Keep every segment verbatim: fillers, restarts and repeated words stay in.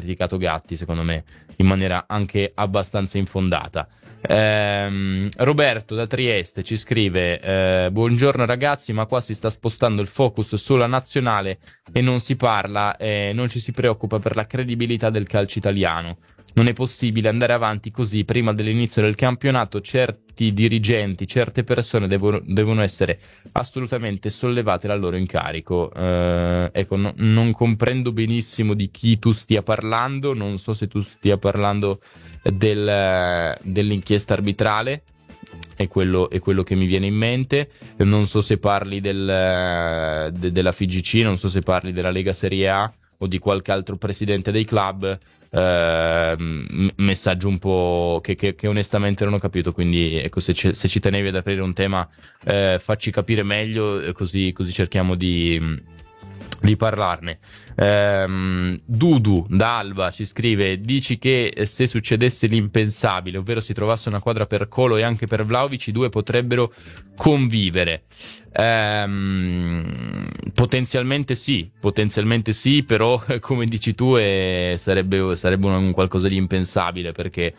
criticato Gatti, secondo me, in maniera anche abbastanza infondata. Ehm, Roberto da Trieste ci scrive: eh, buongiorno ragazzi, ma qua si sta spostando il focus sulla nazionale e non si parla, eh, non ci si preoccupa per la credibilità del calcio italiano. Non è possibile andare avanti così. Prima dell'inizio del campionato certi dirigenti, certe persone devono, devono essere assolutamente sollevate dal loro incarico. Eh, ecco, no, non comprendo benissimo di chi tu stia parlando, non so se tu stia parlando del, dell'inchiesta arbitrale, è quello, è quello che mi viene in mente. Non so se parli del, de, della F I G C, non so se parli della Lega Serie A o di qualche altro presidente dei club. Uh, messaggio un po' che, che, che onestamente non ho capito, quindi ecco, se, ci, se ci tenevi ad aprire un tema, eh, facci capire meglio, così, così cerchiamo di, di parlarne. um, Dudu da Alba ci scrive: dici che se succedesse l'impensabile, ovvero si trovasse una quadra per Colo e anche per Vlahovic, i due potrebbero convivere? Um, potenzialmente sì, potenzialmente sì, però come dici tu eh, sarebbe, sarebbe un, un qualcosa di impensabile, perché,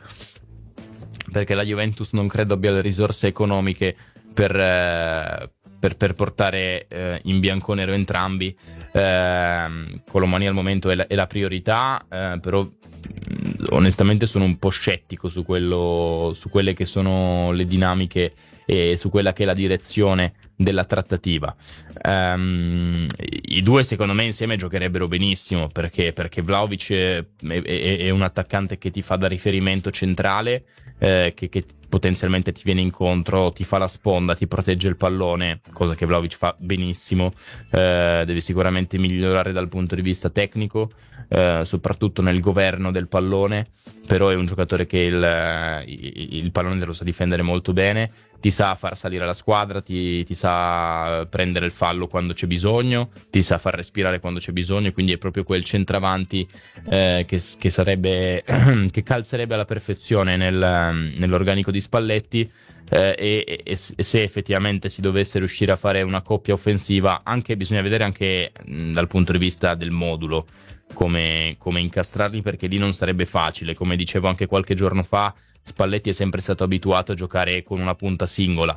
perché la Juventus non credo abbia le risorse economiche per, eh, per, per portare eh, in bianconero entrambi. eh, Colomani al momento è la, è la priorità, eh, però onestamente sono un po' scettico su quello, su quelle che sono le dinamiche e su quella che è la direzione della trattativa. Um, i due secondo me insieme giocherebbero benissimo, perché, perché Vlahovic è, è, è un attaccante che ti fa da riferimento centrale, eh, che, che potenzialmente ti viene incontro, ti fa la sponda, ti protegge il pallone, cosa che Vlahovic fa benissimo. Eh, deve sicuramente migliorare dal punto di vista tecnico, eh, soprattutto nel governo del pallone, però è un giocatore che il, il, il pallone lo sa difendere molto bene, ti sa far salire la squadra, ti, ti sa prendere il fallo quando c'è bisogno, ti sa far respirare quando c'è bisogno, quindi è proprio quel centravanti eh, che, che sarebbe che calzerebbe alla perfezione nel, nell'organico di Spalletti. Eh, e, e, e se effettivamente si dovesse riuscire a fare una coppia offensiva, anche bisogna vedere anche mh, dal punto di vista del modulo come, come incastrarli, perché lì non sarebbe facile. Come dicevo anche qualche giorno fa, Spalletti è sempre stato abituato a giocare con una punta singola,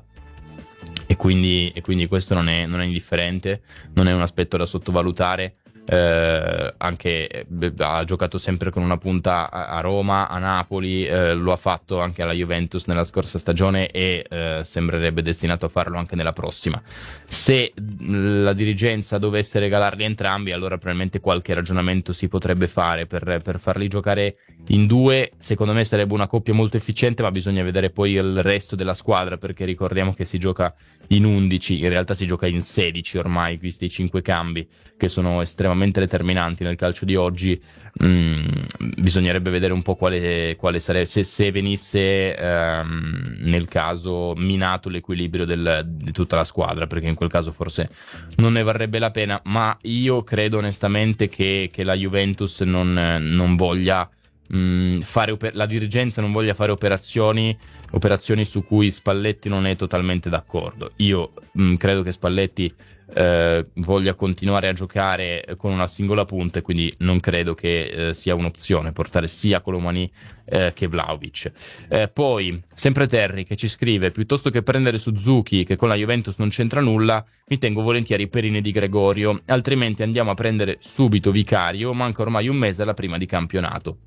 e quindi, e quindi questo non è, non è indifferente, non è un aspetto da sottovalutare. Eh, anche eh, ha giocato sempre con una punta a, a Roma, a Napoli, eh, lo ha fatto anche alla Juventus nella scorsa stagione e eh, sembrerebbe destinato a farlo anche nella prossima. Se la dirigenza dovesse regalarli entrambi, allora probabilmente qualche ragionamento si potrebbe fare per, per farli giocare in due. Secondo me sarebbe una coppia molto efficiente, ma bisogna vedere poi il resto della squadra, perché ricordiamo che si gioca in undici, in realtà si gioca in sedici ormai, questi cinque cambi che sono estremamente determinanti nel calcio di oggi. Mm, bisognerebbe vedere un po' quale, quale sarebbe, se, se venisse ehm, nel caso minato l'equilibrio del, di tutta la squadra, perché in quel caso forse non ne varrebbe la pena. Ma io credo onestamente che, che la Juventus non, non voglia mh, fare oper- la dirigenza non voglia fare operazioni operazioni su cui Spalletti non è totalmente d'accordo. Io mh, credo che Spalletti eh, voglia continuare a giocare con una singola punta, e quindi non credo che eh, sia un'opzione portare sia Colomani eh, che Vlahovic. Eh, poi sempre Terry che ci scrive: piuttosto che prendere Suzuki, che con la Juventus non c'entra nulla, mi tengo volentieri Perini di Gregorio, altrimenti andiamo a prendere subito Vicario, manca ormai un mese alla prima di campionato.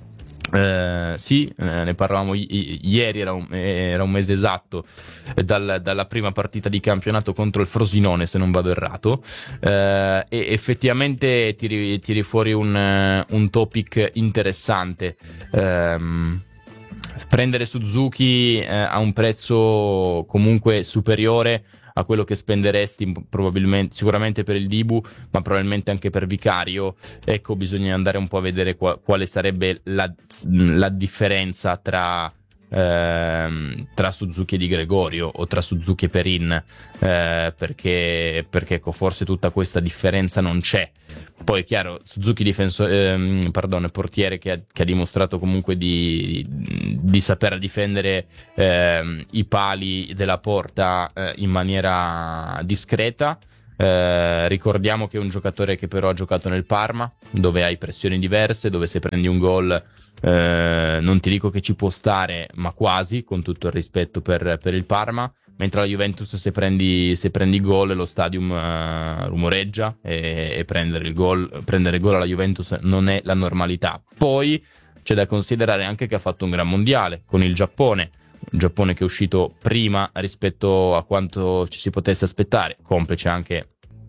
Eh, sì, eh, ne parlavamo i- i- ieri, era un, era un mese esatto eh, dal- dalla prima partita di campionato contro il Frosinone, se non vado errato. Eh, e effettivamente tiri, tiri fuori un, eh, un topic interessante. Ehm, prendere Suzuki eh, a un prezzo comunque superiore a quello che spenderesti probabilmente, sicuramente per il Dibu, ma probabilmente anche per Vicario. Ecco, bisogna andare un po' a vedere qua, quale sarebbe la, la differenza tra ehm, tra Suzuki e Di Gregorio, o tra Suzuki e Perin, eh, perché, perché ecco, forse tutta questa differenza non c'è. Poi è chiaro, Suzuki difenso, ehm, pardon, portiere che ha, che ha dimostrato comunque di, di saper difendere ehm, i pali della porta eh, in maniera discreta. Eh, ricordiamo che è un giocatore che però ha giocato nel Parma, dove hai pressioni diverse, dove se prendi un gol eh, non ti dico che ci può stare, ma quasi, con tutto il rispetto per, per il Parma. Mentre la Juventus, se prendi, se prendi gol, lo stadium uh, rumoreggia e, e prendere il gol, prendere il gol alla Juventus non è la normalità. Poi c'è da considerare anche che ha fatto un gran mondiale con il Giappone, un Giappone che è uscito prima rispetto a quanto ci si potesse aspettare, complice anche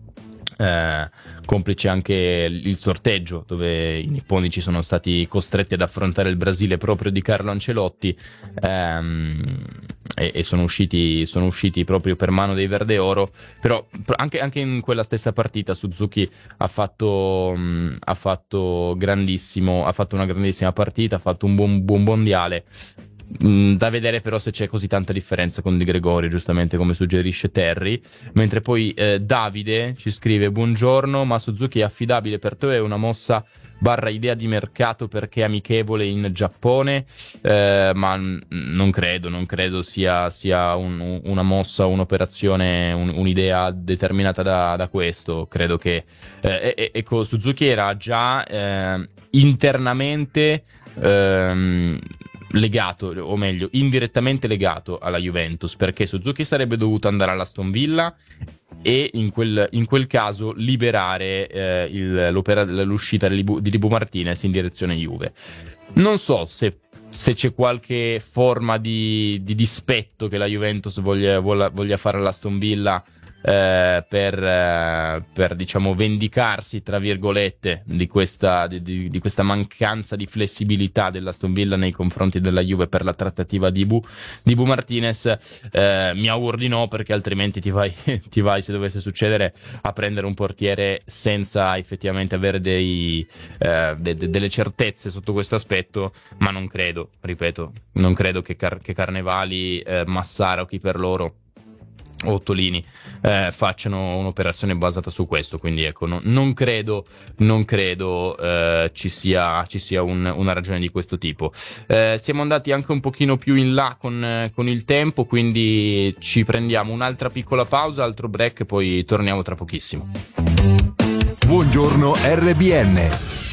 Eh, complice anche il sorteggio, dove i nipponici sono stati costretti ad affrontare il Brasile proprio di Carlo Ancelotti, ehm, e, e sono usciti sono usciti proprio per mano dei Verde Oro. Però anche, anche in quella stessa partita Suzuki ha fatto mh, ha fatto grandissimo ha fatto una grandissima partita, ha fatto un buon, buon mondiale. Da vedere però se c'è così tanta differenza con Di Gregorio, giustamente come suggerisce Terry. Mentre poi eh, Davide ci scrive: buongiorno, ma Suzuki è affidabile per te? È una mossa barra idea di mercato perché è amichevole in Giappone? Eh, ma n- non credo non credo sia, sia un, una mossa, un'operazione, un, un'idea determinata da, da questo. Credo che eh, ecco, Suzuki era già eh, internamente ehm, legato, o meglio indirettamente legato alla Juventus, perché Suzuki sarebbe dovuto andare all'Aston Villa e in quel, in quel caso liberare eh, il, l'opera, l'uscita di Libu, di Libu Martinez in direzione Juve. Non so se, se c'è qualche forma di, di dispetto che la Juventus voglia, voglia, voglia fare all'Aston Villa Eh, per, eh, per diciamo vendicarsi tra virgolette di questa, di, di, di questa mancanza di flessibilità dell'Aston Villa nei confronti della Juve per la trattativa di Bu, di Bu Martinez. Eh, mi auguro di no, perché altrimenti ti vai, ti vai, se dovesse succedere, a prendere un portiere senza effettivamente avere dei, eh, de, de, delle certezze sotto questo aspetto. Ma non credo, ripeto, non credo che, Car- che Carnevali, eh, Massara o chi per loro, Ottolini eh, facciano un'operazione basata su questo. Quindi ecco, no, non credo non credo eh, ci sia, ci sia un, una ragione di questo tipo. Eh, siamo andati anche un pochino più in là con, eh, con il tempo, quindi ci prendiamo un'altra piccola pausa, altro break, poi torniamo tra pochissimo. Buongiorno R B N.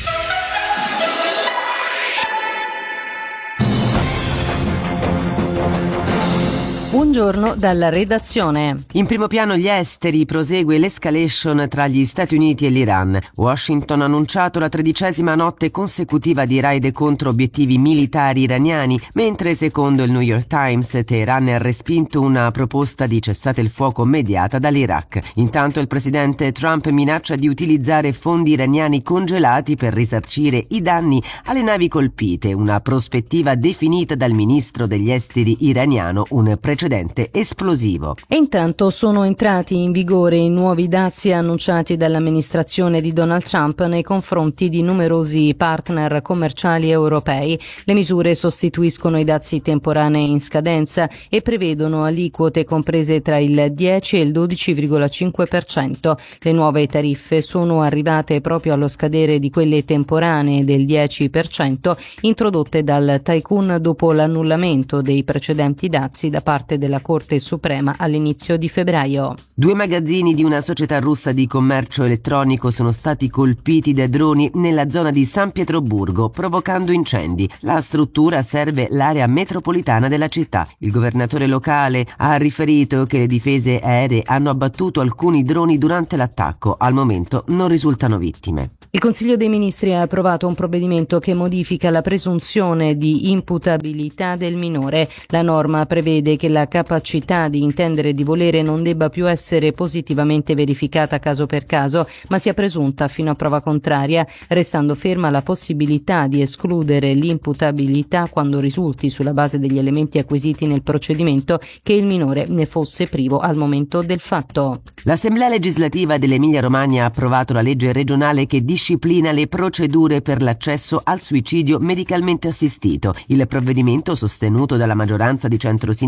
Buongiorno dalla redazione. In primo piano gli esteri, prosegue l'escalation tra gli Stati Uniti e l'Iran. Washington ha annunciato la tredicesima notte consecutiva di raid contro obiettivi militari iraniani, mentre secondo il New York Times Teheran ha respinto una proposta di cessate il fuoco immediata dall'Iraq. Intanto il presidente Trump minaccia di utilizzare fondi iraniani congelati per risarcire i danni alle navi colpite, una prospettiva definita dal ministro degli esteri iraniano un precedente esplosivo. E intanto sono entrati in vigore i nuovi dazi annunciati dall'amministrazione di Donald Trump nei confronti di numerosi partner commerciali europei. Le misure sostituiscono i dazi temporanei in scadenza e prevedono aliquote comprese tra il dieci e il dodici virgola cinque per cento. Le nuove tariffe sono arrivate proprio allo scadere di quelle temporanee del dieci per cento introdotte dal tycoon dopo l'annullamento dei precedenti dazi da parte della Corte Suprema all'inizio di febbraio. Due magazzini di una società russa di commercio elettronico sono stati colpiti da droni nella zona di San Pietroburgo, provocando incendi. La struttura serve l'area metropolitana della città. Il governatore locale ha riferito che le difese aeree hanno abbattuto alcuni droni durante l'attacco. Al momento non risultano vittime. Il Consiglio dei Ministri ha approvato un provvedimento che modifica la presunzione di imputabilità del minore. La norma prevede che la capacità di intendere e di volere non debba più essere positivamente verificata caso per caso, ma sia presunta fino a prova contraria, restando ferma la possibilità di escludere l'imputabilità quando risulti, sulla base degli elementi acquisiti nel procedimento, che il minore ne fosse privo al momento del fatto. L'Assemblea legislativa dell'Emilia-Romagna ha approvato la legge regionale che disciplina le procedure per l'accesso al suicidio medicalmente assistito. Il provvedimento, sostenuto dalla maggioranza di centrosinistra,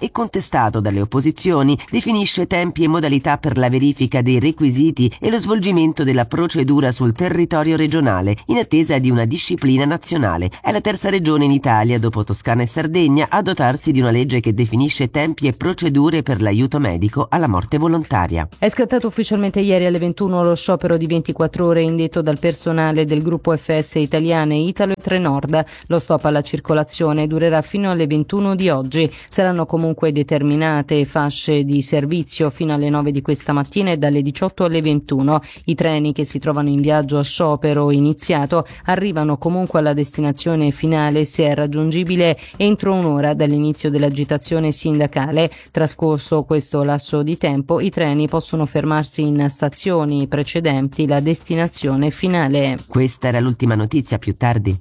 e contestato dalle opposizioni, definisce tempi e modalità per la verifica dei requisiti e lo svolgimento della procedura sul territorio regionale, in attesa di una disciplina nazionale. È la terza regione in Italia, dopo Toscana e Sardegna, a dotarsi di una legge che definisce tempi e procedure per l'aiuto medico alla morte volontaria. È scattato ufficialmente ieri alle ventuno lo sciopero di ventiquattro ore indetto dal personale del gruppo F S Italiane, Italo e Trenord. Lo stop alla circolazione durerà fino alle ventuno di oggi. Saranno comunque determinate fasce di servizio fino alle nove di questa mattina e dalle diciotto alle ventuno. I treni che si trovano in viaggio a sciopero iniziato arrivano comunque alla destinazione finale se è raggiungibile entro un'ora dall'inizio dell'agitazione sindacale. Trascorso questo lasso di tempo, i treni possono fermarsi in stazioni precedenti la destinazione finale. Questa era l'ultima notizia, più tardi.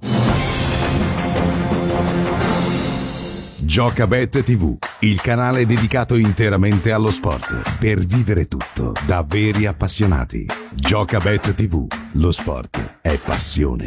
Giocabet tivù, il canale dedicato interamente allo sport, per vivere tutto da veri appassionati. Giocabet tivù, lo sport è passione.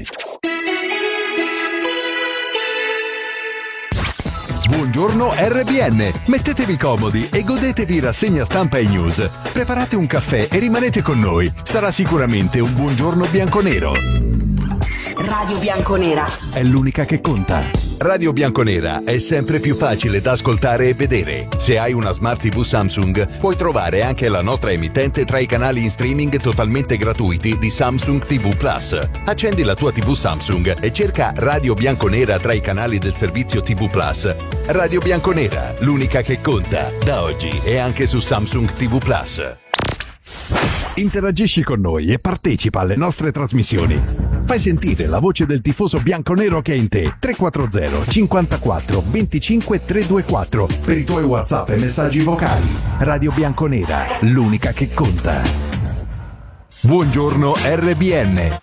Buongiorno R B N, mettetevi comodi e godetevi rassegna stampa e news. Preparate un caffè e rimanete con noi, sarà sicuramente un buongiorno bianconero. Radio Bianconera È l'unica che conta. Radio Bianconera è sempre più facile da ascoltare e vedere. Se hai una Smart tivù Samsung, puoi trovare anche la nostra emittente tra i canali in streaming totalmente gratuiti di Samsung tivù Plus. Accendi la tua tivù Samsung e cerca Radio Bianconera tra i canali del servizio tivù Plus. Radio Bianconera, l'unica che conta, da oggi e anche su Samsung tivù Plus. Interagisci con noi e partecipa alle nostre trasmissioni. Fai sentire la voce del tifoso bianconero che è in te. tre quattro zero cinquantaquattro venticinque trecentoventiquattro per i tuoi WhatsApp e messaggi vocali. Radio Bianconera, l'unica che conta. Buongiorno R B N.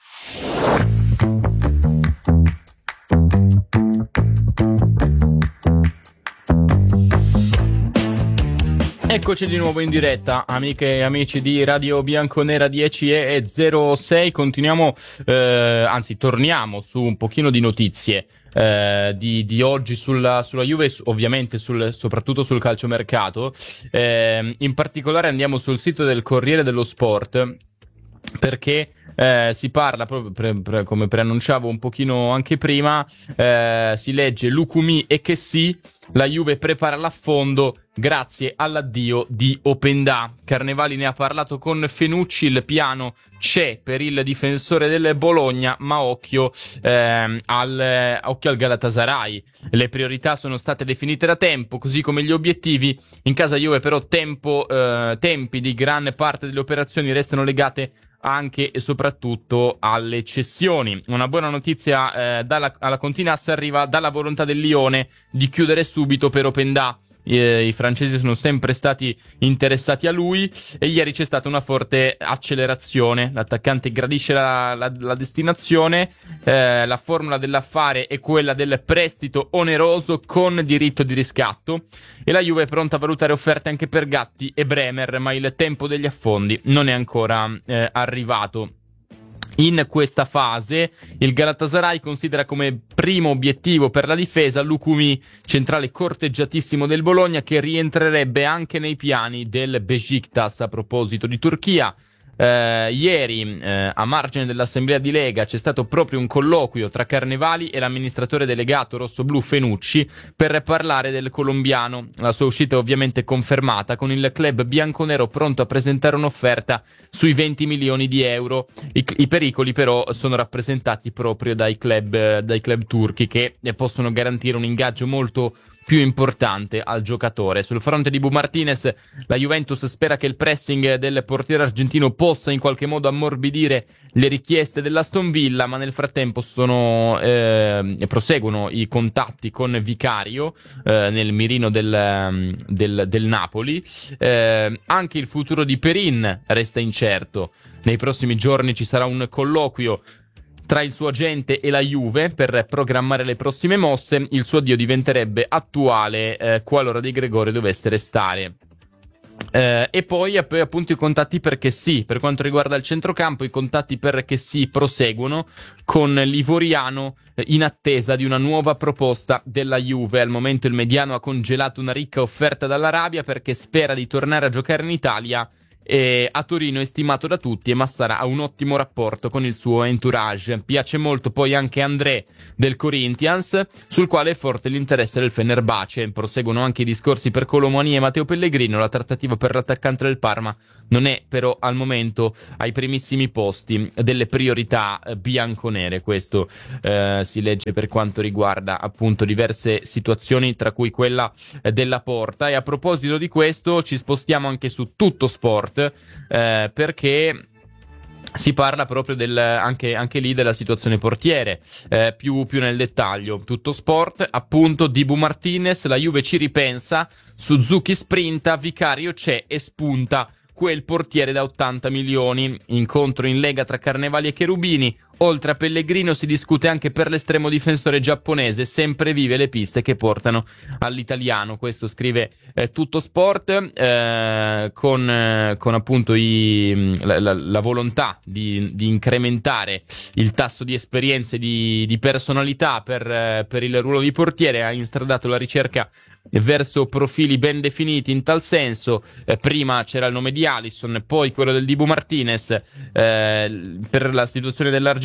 Eccoci di nuovo in diretta, amiche e amici di Radio Bianconera, dieci e zero sei. Continuiamo, eh, anzi torniamo su un pochino di notizie eh, di, di oggi sulla, sulla Juve, ovviamente sul, soprattutto sul calciomercato. Eh, in particolare andiamo sul sito del Corriere dello Sport, perché Eh, si parla, proprio pre, pre, come preannunciavo un pochino anche prima, eh, si legge Lucumi e che sì, la Juve prepara l'affondo grazie all'addio di Openda. Carnevali ne ha parlato con Fenucci, il piano c'è per il difensore del Bologna, ma occhio, eh, al, occhio al Galatasaray. Le priorità sono state definite da tempo, così come gli obiettivi. In casa Juve però tempo, eh, tempi di gran parte delle operazioni restano legate anche e soprattutto alle cessioni. Una buona notizia eh, dalla, alla Continas arriva dalla volontà del Lione di chiudere subito per Openda. I, i francesi sono sempre stati interessati a lui e ieri c'è stata una forte accelerazione. L'attaccante gradisce la, la, la destinazione, eh, la formula dell'affare è quella del prestito oneroso con diritto di riscatto e la Juve è pronta a valutare offerte anche per Gatti e Bremer, ma il tempo degli affondi non è ancora eh, arrivato. In questa fase il Galatasaray considera come primo obiettivo per la difesa Lucumi, centrale corteggiatissimo del Bologna, che rientrerebbe anche nei piani del Beşiktaş. A proposito di Turchia, eh, ieri eh, a margine dell'assemblea di Lega c'è stato proprio un colloquio tra Carnevali e l'amministratore delegato rossoblu Fenucci per parlare del colombiano. La sua uscita è ovviamente confermata, con il club bianconero pronto a presentare un'offerta sui venti milioni di euro. I, i pericoli però sono rappresentati proprio dai club, eh, dai club turchi, che possono garantire un ingaggio molto più importante al giocatore. Sul fronte di Bu Martinez, la Juventus spera che il pressing del portiere argentino possa in qualche modo ammorbidire le richieste dell'Aston Villa, ma nel frattempo sono eh, proseguono i contatti con Vicario eh, nel mirino del, del, del Napoli. Eh, anche il futuro di Perin resta incerto. Nei prossimi giorni ci sarà un colloquio tra il suo agente e la Juve per programmare le prossime mosse. Il suo addio diventerebbe attuale eh, qualora De Gregori dovesse restare. Eh, e poi appunto i contatti per Chessy. Per quanto riguarda il centrocampo, i contatti per Chessy proseguono con l'ivoriano eh, in attesa di una nuova proposta della Juve. Al momento il mediano ha congelato una ricca offerta dall'Arabia perché spera di tornare a giocare in Italia. E a Torino è stimato da tutti e Massara ha un ottimo rapporto con il suo entourage. Piace molto poi anche André del Corinthians, sul quale è forte l'interesse del Fenerbahce. Proseguono anche i discorsi per Colomani e Matteo Pellegrino. La trattativa per l'attaccante del Parma non è però al momento ai primissimi posti delle priorità bianconere. Questo eh, si legge per quanto riguarda appunto diverse situazioni, tra cui quella della Porta. E a proposito di questo ci spostiamo anche su Tutto Sport, eh, perché si parla proprio del, anche, anche lì della situazione portiere, eh, più, più nel dettaglio. Tutto Sport, appunto, Dibu Martinez, la Juve ci ripensa, Suzuki sprinta, Vicario c'è e spunta quel portiere da ottanta milioni. Incontro in Lega tra Carnevali e Cherubini. Oltre a Pellegrino si discute anche per l'estremo difensore giapponese, sempre vive le piste che portano all'italiano. Questo scrive eh, Tutto Sport, eh, con, eh, con appunto i, la, la, la volontà di, di incrementare il tasso di esperienze, di, di personalità per, eh, per il ruolo di portiere. Ha instradato la ricerca verso profili ben definiti in tal senso. Eh, prima c'era il nome di Alisson, poi quello del Dibu Martinez. Eh, per la situazione dell'Argentina,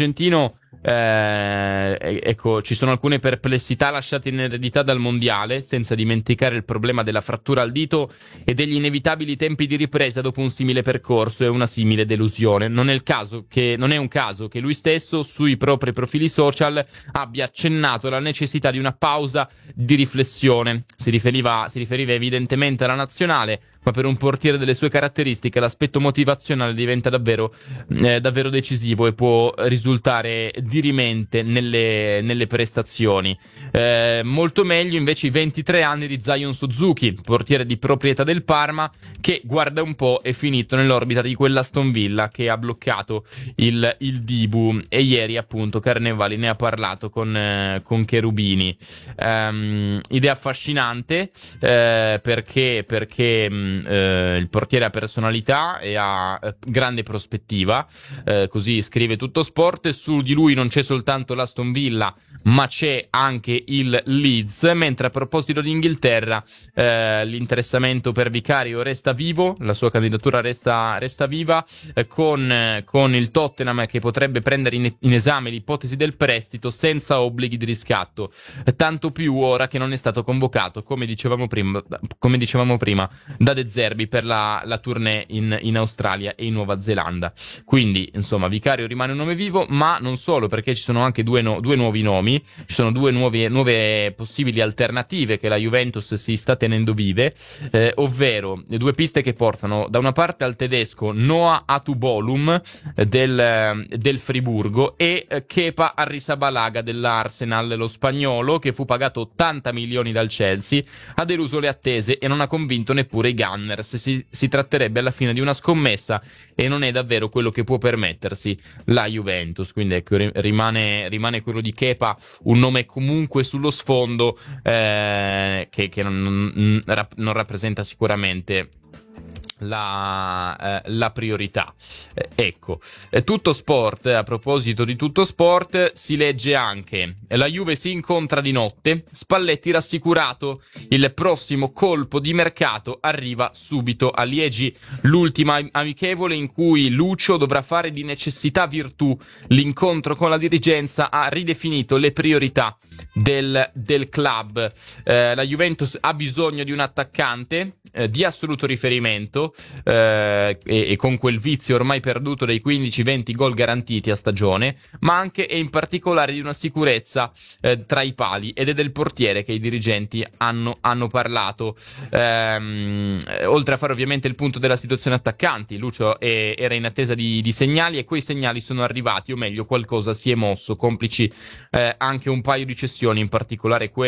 eh, ecco, ci sono alcune perplessità lasciate in eredità dal mondiale, senza dimenticare il problema della frattura al dito e degli inevitabili tempi di ripresa dopo un simile percorso e una simile delusione. Non è il caso che, non è un caso che lui stesso sui propri profili social abbia accennato alla necessità di una pausa di riflessione. Si riferiva, si riferiva evidentemente alla nazionale, ma per un portiere delle sue caratteristiche l'aspetto motivazionale diventa davvero, eh, davvero decisivo e può risultare dirimente nelle, nelle prestazioni. Eh, molto meglio invece i ventitré anni di Zion Suzuki, portiere di proprietà del Parma, che guarda un po' è finito nell'orbita di quell'Aston Villa che ha bloccato il, il Dibu, e ieri appunto Carnevali ne ha parlato con, eh, con Cherubini. Um, idea affascinante, eh, perché perché mh, eh, il portiere ha personalità e ha eh, grande prospettiva, eh, così scrive Tutto Sport. Su di lui non c'è soltanto l'Aston Villa, ma c'è anche il Leeds. Mentre a proposito di Inghilterra, eh, l'interessamento per Vicario resta vivo, la sua candidatura resta, resta viva, eh, con, con il Tottenham che potrebbe prendere in, in esame l'ipotesi del prestito senza obblighi di riscatto, eh, tanto più ora che non è stato convocato, come dicevamo prima, come dicevamo prima da De Zerbi per la, la tournée in, in Australia e in Nuova Zelanda. Quindi insomma Vicario rimane un nome vivo, ma non solo, perché ci sono anche due, no, due nuovi nomi, ci sono due nuove, nuove possibili alternative che la Juventus si sta tenendo vive, eh, ovvero le due piste che portano da una parte al tedesco Noah Atubolum eh, del, del Friburgo e eh, Kepa Arrizabalaga dell'Arsenal. Lo spagnolo, che fu pagato ottanta milioni dal Chelsea, ha deluso le attese e non ha convinto neppure i Gunners. Si, si tratterebbe alla fine di una scommessa e non è davvero quello che può permettersi la Juventus. Quindi ecco, rimane, rimane quello di Kepa un nome comunque sullo sfondo, eh, che, che non, non, non rappresenta sicuramente La, eh, la priorità. Eh, ecco, eh, Tutto Sport, a proposito di Tutto Sport, si legge anche: la Juve si incontra di notte, Spalletti rassicurato, il prossimo colpo di mercato arriva subito a Liegi, l'ultima amichevole in cui Lucio dovrà fare di necessità virtù. L'incontro con la dirigenza ha ridefinito le priorità del, del club. Eh, la Juventus ha bisogno di un attaccante eh, di assoluto riferimento, eh, e, e con quel vizio ormai perduto dei quindici venti gol garantiti a stagione, ma anche e in particolare di una sicurezza eh, tra i pali, ed è del portiere che i dirigenti hanno, hanno parlato. Ehm, oltre a fare ovviamente il punto della situazione attaccanti, Lucio è, era in attesa di, di segnali, e quei segnali sono arrivati, o meglio qualcosa si è mosso, complici eh, anche un paio di cessioni, in particolare quelle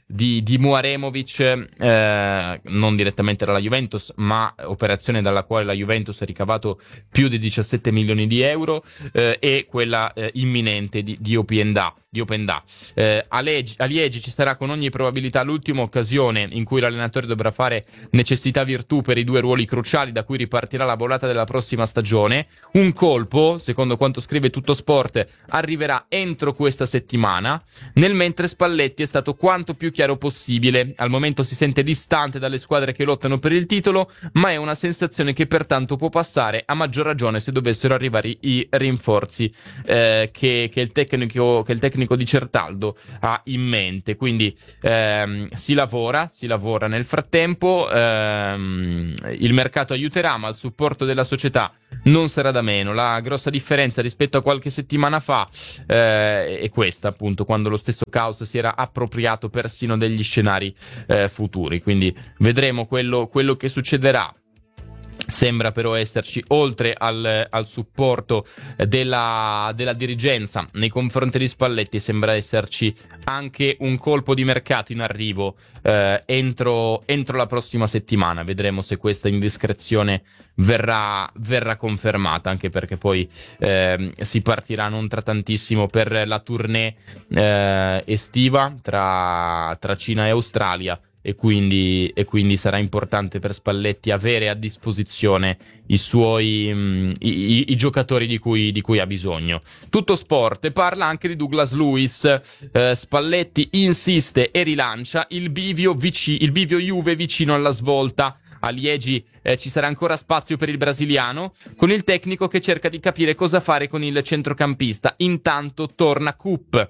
di, di Muaremovic, eh, non direttamente dalla Juventus, ma operazione dalla quale la Juventus ha ricavato più di diciassette milioni di euro, eh, e quella eh, imminente di, di Openda. Di Openda. Eh, a, Liegi, a Liegi ci sarà con ogni probabilità l'ultima occasione in cui l'allenatore dovrà fare necessità virtù per i due ruoli cruciali da cui ripartirà la volata della prossima stagione. Un colpo, secondo quanto scrive Tutto Sport, arriverà entro questa settimana, nel mentre Spalletti è stato quanto più chiaro possibile. Al momento si sente distante dalle squadre che lottano per il titolo, ma è una sensazione che pertanto può passare, a maggior ragione se dovessero arrivare i rinforzi eh, che, che il tecnico che il tecnico di Certaldo ha in mente. Quindi ehm, si lavora, si lavora nel frattempo, ehm, il mercato aiuterà, ma il supporto della società non sarà da meno. La grossa differenza rispetto a qualche settimana fa eh, è questa, appunto, quando lo stesso Caos si era appropriato persino degli scenari eh, futuri. Quindi vedremo quello, quello che succederà. Sembra però esserci, oltre al, al supporto della, della dirigenza nei confronti di Spalletti, sembra esserci anche un colpo di mercato in arrivo eh, entro, entro la prossima settimana. Vedremo se questa indiscrezione verrà, verrà confermata, anche perché poi eh, si partirà non tra tantissimo per la tournée eh, estiva tra, tra Cina e Australia. E quindi, e quindi sarà importante per Spalletti avere a disposizione i suoi mh, i, i giocatori di cui, di cui ha bisogno. Tutto Sport parla anche di Douglas Luiz. eh, Spalletti insiste e rilancia il bivio, vici, il bivio Juve vicino alla svolta. A Liegi eh, ci sarà ancora spazio per il brasiliano, con il tecnico che cerca di capire cosa fare con il centrocampista. Intanto torna Kup.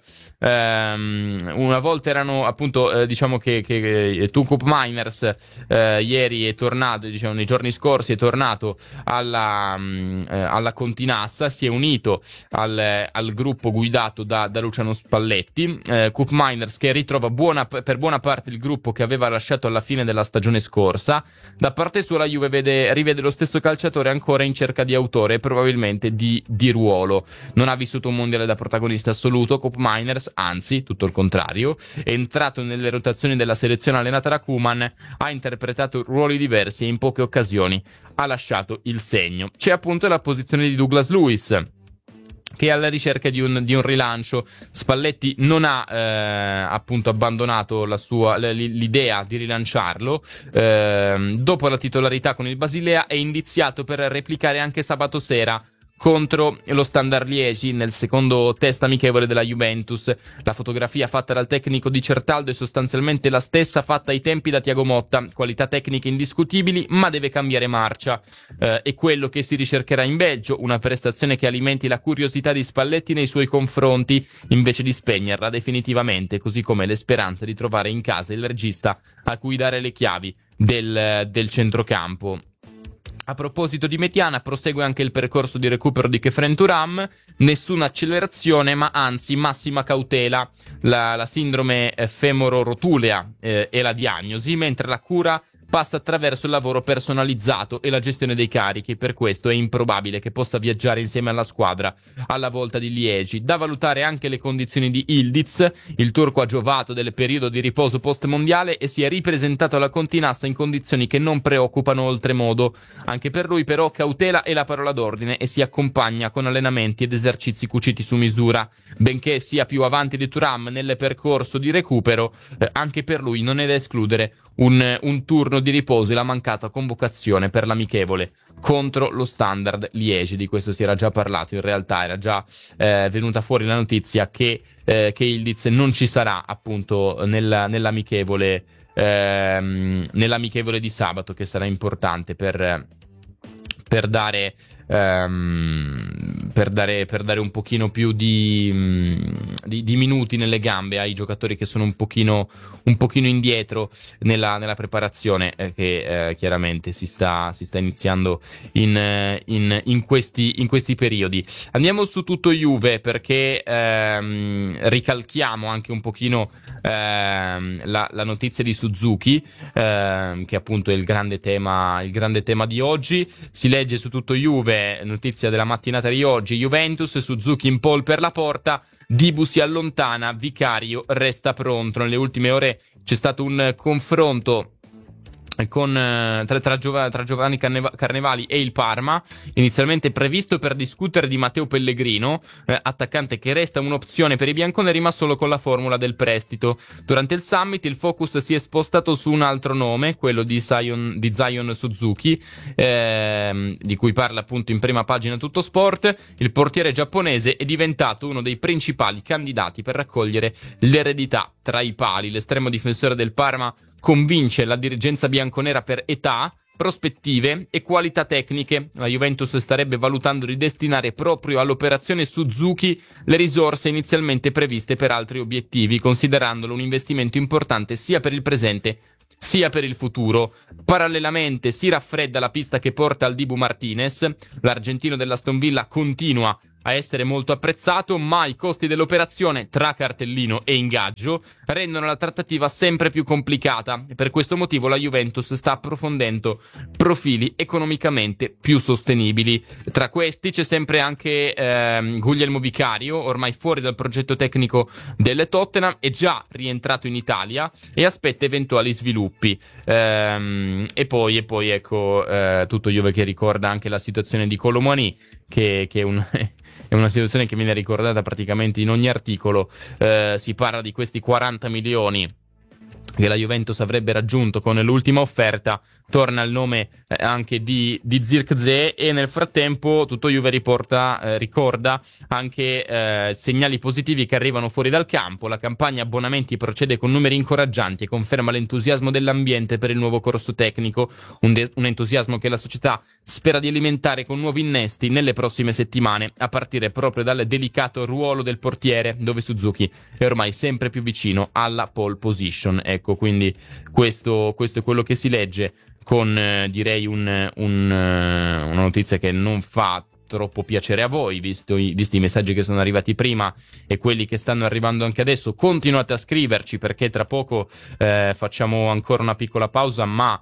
Ehm, una volta erano appunto eh, diciamo che, che Tukup Miners eh, ieri è tornato, diciamo nei giorni scorsi è tornato alla, mh, eh, alla Continassa, si è unito al, al gruppo guidato da, da Luciano Spalletti. eh, Kup Miners che ritrova buona, per buona parte il gruppo che aveva lasciato alla fine della stagione scorsa. Da parte sua la Juve vede, rivede lo stesso calciatore ancora in cerca di autore e probabilmente di, di ruolo. Non ha vissuto un mondiale da protagonista assoluto Kup Miners, anzi tutto il contrario. È entrato nelle rotazioni della selezione allenata da Koeman, ha interpretato ruoli diversi e in poche occasioni ha lasciato il segno. C'è appunto la posizione di Douglas Luiz, che è alla ricerca di un, di un rilancio. Spalletti non ha eh, appunto abbandonato la sua, l'idea di rilanciarlo. Eh, dopo la titolarità con il Basilea è indiziato per replicare anche sabato sera contro lo Standard Liegi nel secondo test amichevole della Juventus. La fotografia fatta dal tecnico di Certaldo è sostanzialmente la stessa fatta ai tempi da Thiago Motta. Qualità tecniche indiscutibili, ma deve cambiare marcia. Eh, è quello che si ricercherà in Belgio, una prestazione che alimenti la curiosità di Spalletti nei suoi confronti, invece di spegnerla definitivamente, così come le speranze di trovare in casa il regista a cui dare le chiavi del, del centrocampo. A proposito di Metiana, prosegue anche il percorso di recupero di Kefren Thuram. Nessuna accelerazione, ma anzi massima cautela. La, la sindrome femoro-rotulea eh, è la diagnosi, mentre la cura passa attraverso il lavoro personalizzato e la gestione dei carichi. Per questo è improbabile che possa viaggiare insieme alla squadra alla volta di Liegi. Da valutare anche le condizioni di Ildiz. Il turco ha giovato del periodo di riposo post-mondiale e si è ripresentato alla Continassa in condizioni che non preoccupano oltremodo. Anche per lui però cautela è la parola d'ordine e si accompagna con allenamenti ed esercizi cuciti su misura. Benché sia più avanti di Thuram nel percorso di recupero, eh, anche per lui non è da escludere un, un turno di riposo e la mancata convocazione per l'amichevole contro lo Standard Liegi. Di questo si era già parlato, in realtà era già eh, venuta fuori la notizia che, eh, che Ildiz non ci sarà appunto nella, nell'amichevole, ehm, nell'amichevole di sabato, che sarà importante per, per dare... Um, per dare per dare un pochino più di, um, di, di minuti nelle gambe ai giocatori che sono un pochino un pochino indietro nella, nella preparazione eh, che eh, chiaramente si sta si sta iniziando in, in, in questi in questi periodi. Andiamo su tutto Juve, perché ehm, ricalchiamo anche un pochino ehm, la, la notizia di Suzuki, ehm, che appunto è il grande tema il grande tema di oggi. Si legge su tutto Juve Juve, notizia della mattinata di oggi, Juventus, Suzuki in pole per la porta, Dibu si allontana, Vicario resta pronto. Nelle ultime ore c'è stato un confronto con, tra, tra, Giov- tra Giovanni Carneva- Carnevali e il Parma, inizialmente previsto per discutere di Matteo Pellegrino, eh, attaccante che resta un'opzione per i bianconeri ma solo con la formula del prestito. Durante il summit il focus si è spostato su un altro nome, quello di Zion, di Zion Suzuki, ehm, di cui parla appunto in prima pagina Tutto Sport. Il portiere giapponese è diventato uno dei principali candidati per raccogliere l'eredità tra i pali. L'estremo difensore del Parma convince la dirigenza bianconera per età, prospettive e qualità tecniche. La Juventus starebbe valutando di destinare proprio all'operazione Suzuki le risorse inizialmente previste per altri obiettivi, considerandolo un investimento importante sia per il presente sia per il futuro. Parallelamente si raffredda la pista che porta al Dibu Martinez. L'argentino dell'Aston Villa continua a essere molto apprezzato, ma i costi dell'operazione tra cartellino e ingaggio rendono la trattativa sempre più complicata. Per questo motivo la Juventus sta approfondendo profili economicamente più sostenibili. Tra questi c'è sempre anche ehm, Guglielmo Vicario, ormai fuori dal progetto tecnico del Tottenham, è già rientrato in Italia e aspetta eventuali sviluppi. Ehm, e poi, e poi ecco eh, tutto Juve che ricorda anche la situazione di Kolo Muani, che, che è un... È una situazione che viene ricordata praticamente in ogni articolo. Eh, si parla di questi quaranta milioni che la Juventus avrebbe raggiunto con l'ultima offerta. Torna il nome eh, anche di, di Zirkzee, e nel frattempo tutto Juve riporta, eh, ricorda anche eh, segnali positivi che arrivano fuori dal campo. La campagna abbonamenti procede con numeri incoraggianti e conferma l'entusiasmo dell'ambiente per il nuovo corso tecnico, un, de- un entusiasmo che la società spera di alimentare con nuovi innesti nelle prossime settimane, a partire proprio dal delicato ruolo del portiere, dove Suzuki è ormai sempre più vicino alla pole position. Ecco, quindi questo, questo è quello che si legge, con eh, direi un, un, uh, una notizia che non fa troppo piacere a voi, visto i, visti i messaggi che sono arrivati prima e quelli che stanno arrivando anche adesso. Continuate a scriverci, perché tra poco eh, facciamo ancora una piccola pausa, ma...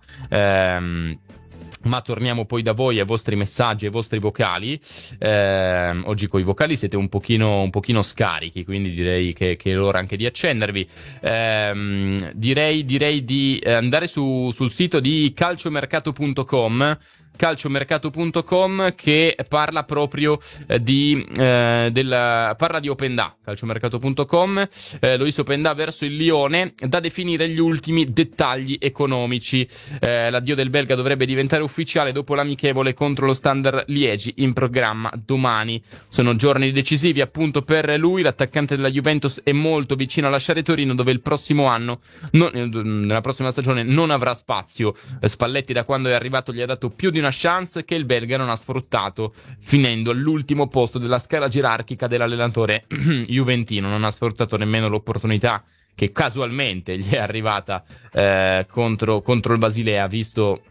Ehm, ma torniamo poi da voi, ai vostri messaggi, ai vostri vocali. Eh, oggi con i vocali siete un pochino, un pochino scarichi, quindi direi che, che è l'ora anche di accendervi. Eh, direi, direi di andare su, sul sito di calciomercato punto com, calciomercato punto com, che parla proprio eh, di eh, del, parla di Openda. Calciomercato punto com, eh, Loïs Openda verso il Lione, da definire gli ultimi dettagli economici. Eh, l'addio del belga dovrebbe diventare ufficiale dopo l'amichevole contro lo Standard Liegi in programma domani. Sono giorni decisivi appunto per lui. L'attaccante della Juventus è molto vicino a lasciare Torino, dove il prossimo anno non, nella prossima stagione non avrà spazio. Spalletti, da quando è arrivato, gli ha dato più di una chance che il belga non ha sfruttato, finendo all'ultimo posto della scala gerarchica dell'allenatore juventino. Non ha sfruttato nemmeno l'opportunità che casualmente gli è arrivata eh, contro, contro il Basilea, visto,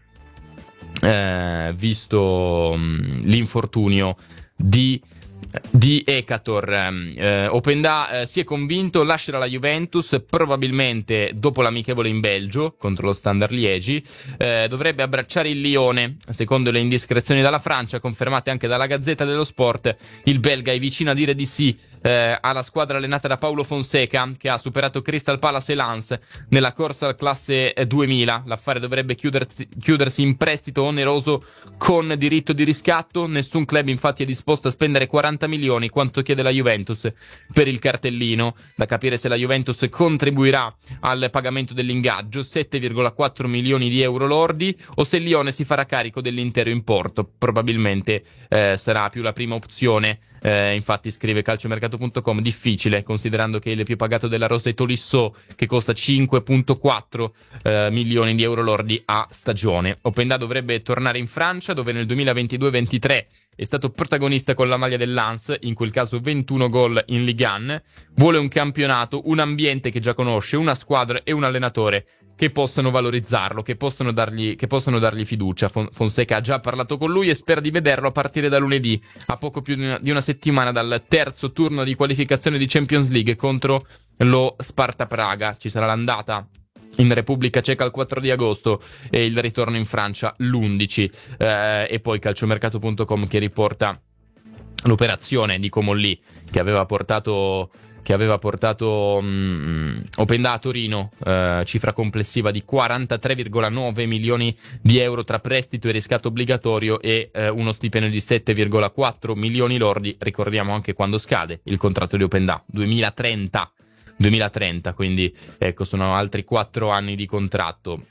eh, visto mh, l'infortunio di di Ekator. eh, Openda eh, si è convinto, lascerà la Juventus probabilmente dopo l'amichevole in Belgio contro lo Standard Liegi. eh, dovrebbe abbracciare il Lione, secondo le indiscrezioni dalla Francia confermate anche dalla Gazzetta dello Sport. Il belga è vicino a dire di sì eh, alla squadra allenata da Paulo Fonseca, che ha superato Crystal Palace e Lens nella corsa al classe duemila. L'affare dovrebbe chiudersi, chiudersi in prestito oneroso con diritto di riscatto. Nessun club infatti è disposto a spendere quaranta milioni, quanto chiede la Juventus per il cartellino. Da capire se la Juventus contribuirà al pagamento dell'ingaggio, sette virgola quattro milioni di euro lordi, o se il Lione si farà carico dell'intero importo. Probabilmente eh, sarà più la prima opzione. Eh, infatti, scrive calciomercato punto com, difficile, considerando che il più pagato della rosa è Tolisso, che costa cinque virgola quattro eh, milioni di euro lordi a stagione. Openda dovrebbe tornare in Francia, dove nel duemilaventidue ventitré è stato protagonista con la maglia del Lens, in quel caso ventuno gol in Ligue uno. Vuole un campionato, un ambiente che già conosce, una squadra e un allenatore che possano valorizzarlo, che possono dargli, che possono dargli fiducia. Fonseca ha già parlato con lui e spera di vederlo a partire da lunedì, a poco più di una, di una settimana dal terzo turno di qualificazione di Champions League contro lo Sparta Praga. Ci sarà l'andata in Repubblica Ceca il quattro di agosto e il ritorno in Francia l'undici. Eh, e poi calciomercato punto com che riporta l'operazione di Comolli che aveva portato che aveva portato um, Openda a Torino, eh, cifra complessiva di quarantatré virgola nove milioni di euro tra prestito e riscatto obbligatorio e eh, uno stipendio di sette virgola quattro milioni lordi. Ricordiamo anche quando scade il contratto di Openda, duemilatrenta, quindi ecco, sono altri quattro anni di contratto.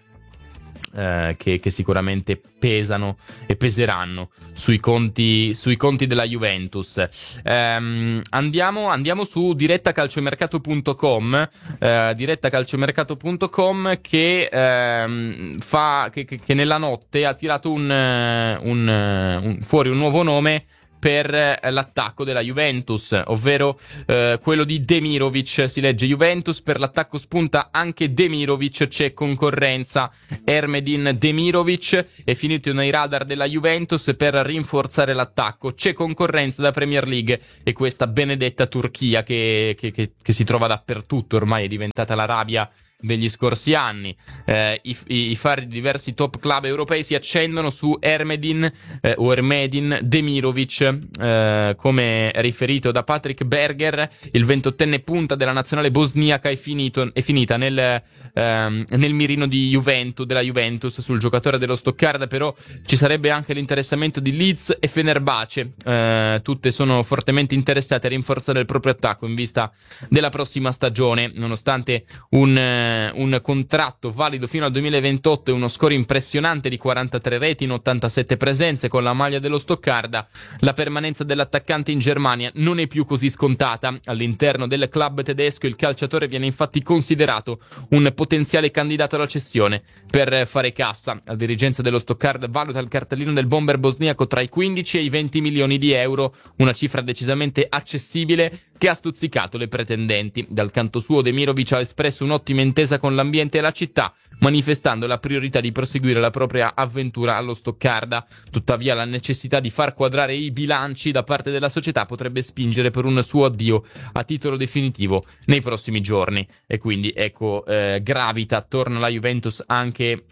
Eh, che, che sicuramente pesano e peseranno sui conti, sui conti della Juventus. Ehm, andiamo, andiamo su diretta calciomercato punto com, eh, diretta calciomercato punto com che, ehm, fa, che, che, che nella notte ha tirato un, un, un, fuori un nuovo nome per l'attacco della Juventus, ovvero eh, quello di Demirovic. Si legge: Juventus, per l'attacco spunta anche Demirovic, c'è concorrenza. Ermedin Demirovic è finito nei radar della Juventus per rinforzare l'attacco, c'è concorrenza da Premier League e questa benedetta Turchia che, che, che, che si trova dappertutto, ormai è diventata l'Arabia degli scorsi anni. Eh, i, i, I fari di diversi top club europei si accendono su Ermedin eh, o Ermedin Demirovic, eh, come riferito da Patrick Berger. Il ventottenne punta della nazionale bosniaca è, finito, è finita nel, ehm, nel mirino di Juventus, della Juventus. Sul giocatore dello Stoccarda però ci sarebbe anche l'interessamento di Leeds e Fenerbahce, eh, tutte sono fortemente interessate a rinforzare il proprio attacco in vista della prossima stagione, nonostante un un contratto valido fino al duemilaventotto e uno score impressionante di quarantatré reti in ottantasette presenze con la maglia dello Stoccarda. La permanenza dell'attaccante in Germania non è più così scontata. All'interno del club tedesco il calciatore viene infatti considerato un potenziale candidato alla cessione per fare cassa. La dirigenza dello Stoccarda valuta il cartellino del bomber bosniaco tra i quindici e i venti milioni di euro, una cifra decisamente accessibile che ha stuzzicato le pretendenti. Dal canto suo Demirovic ha espresso un'ottima intesa con l'ambiente e la città, manifestando la priorità di proseguire la propria avventura allo Stoccarda. Tuttavia la necessità di far quadrare i bilanci da parte della società potrebbe spingere per un suo addio a titolo definitivo nei prossimi giorni. E quindi ecco, eh, gravita attorno alla Juventus anche,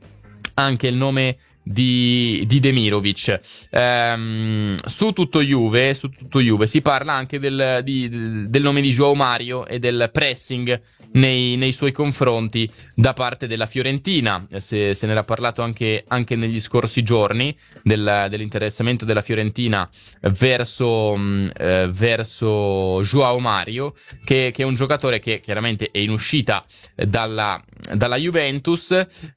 anche il nome di, di Demirovic. Ehm, su tutto Juve, su tutto Juve si parla anche del, di, del nome di João Mario e del pressing nei, nei suoi confronti da parte della Fiorentina. Se, se ne era parlato anche, anche negli scorsi giorni del, dell'interessamento della Fiorentina verso, eh, verso João Mario, che, che è un giocatore che chiaramente è in uscita dalla, dalla Juventus,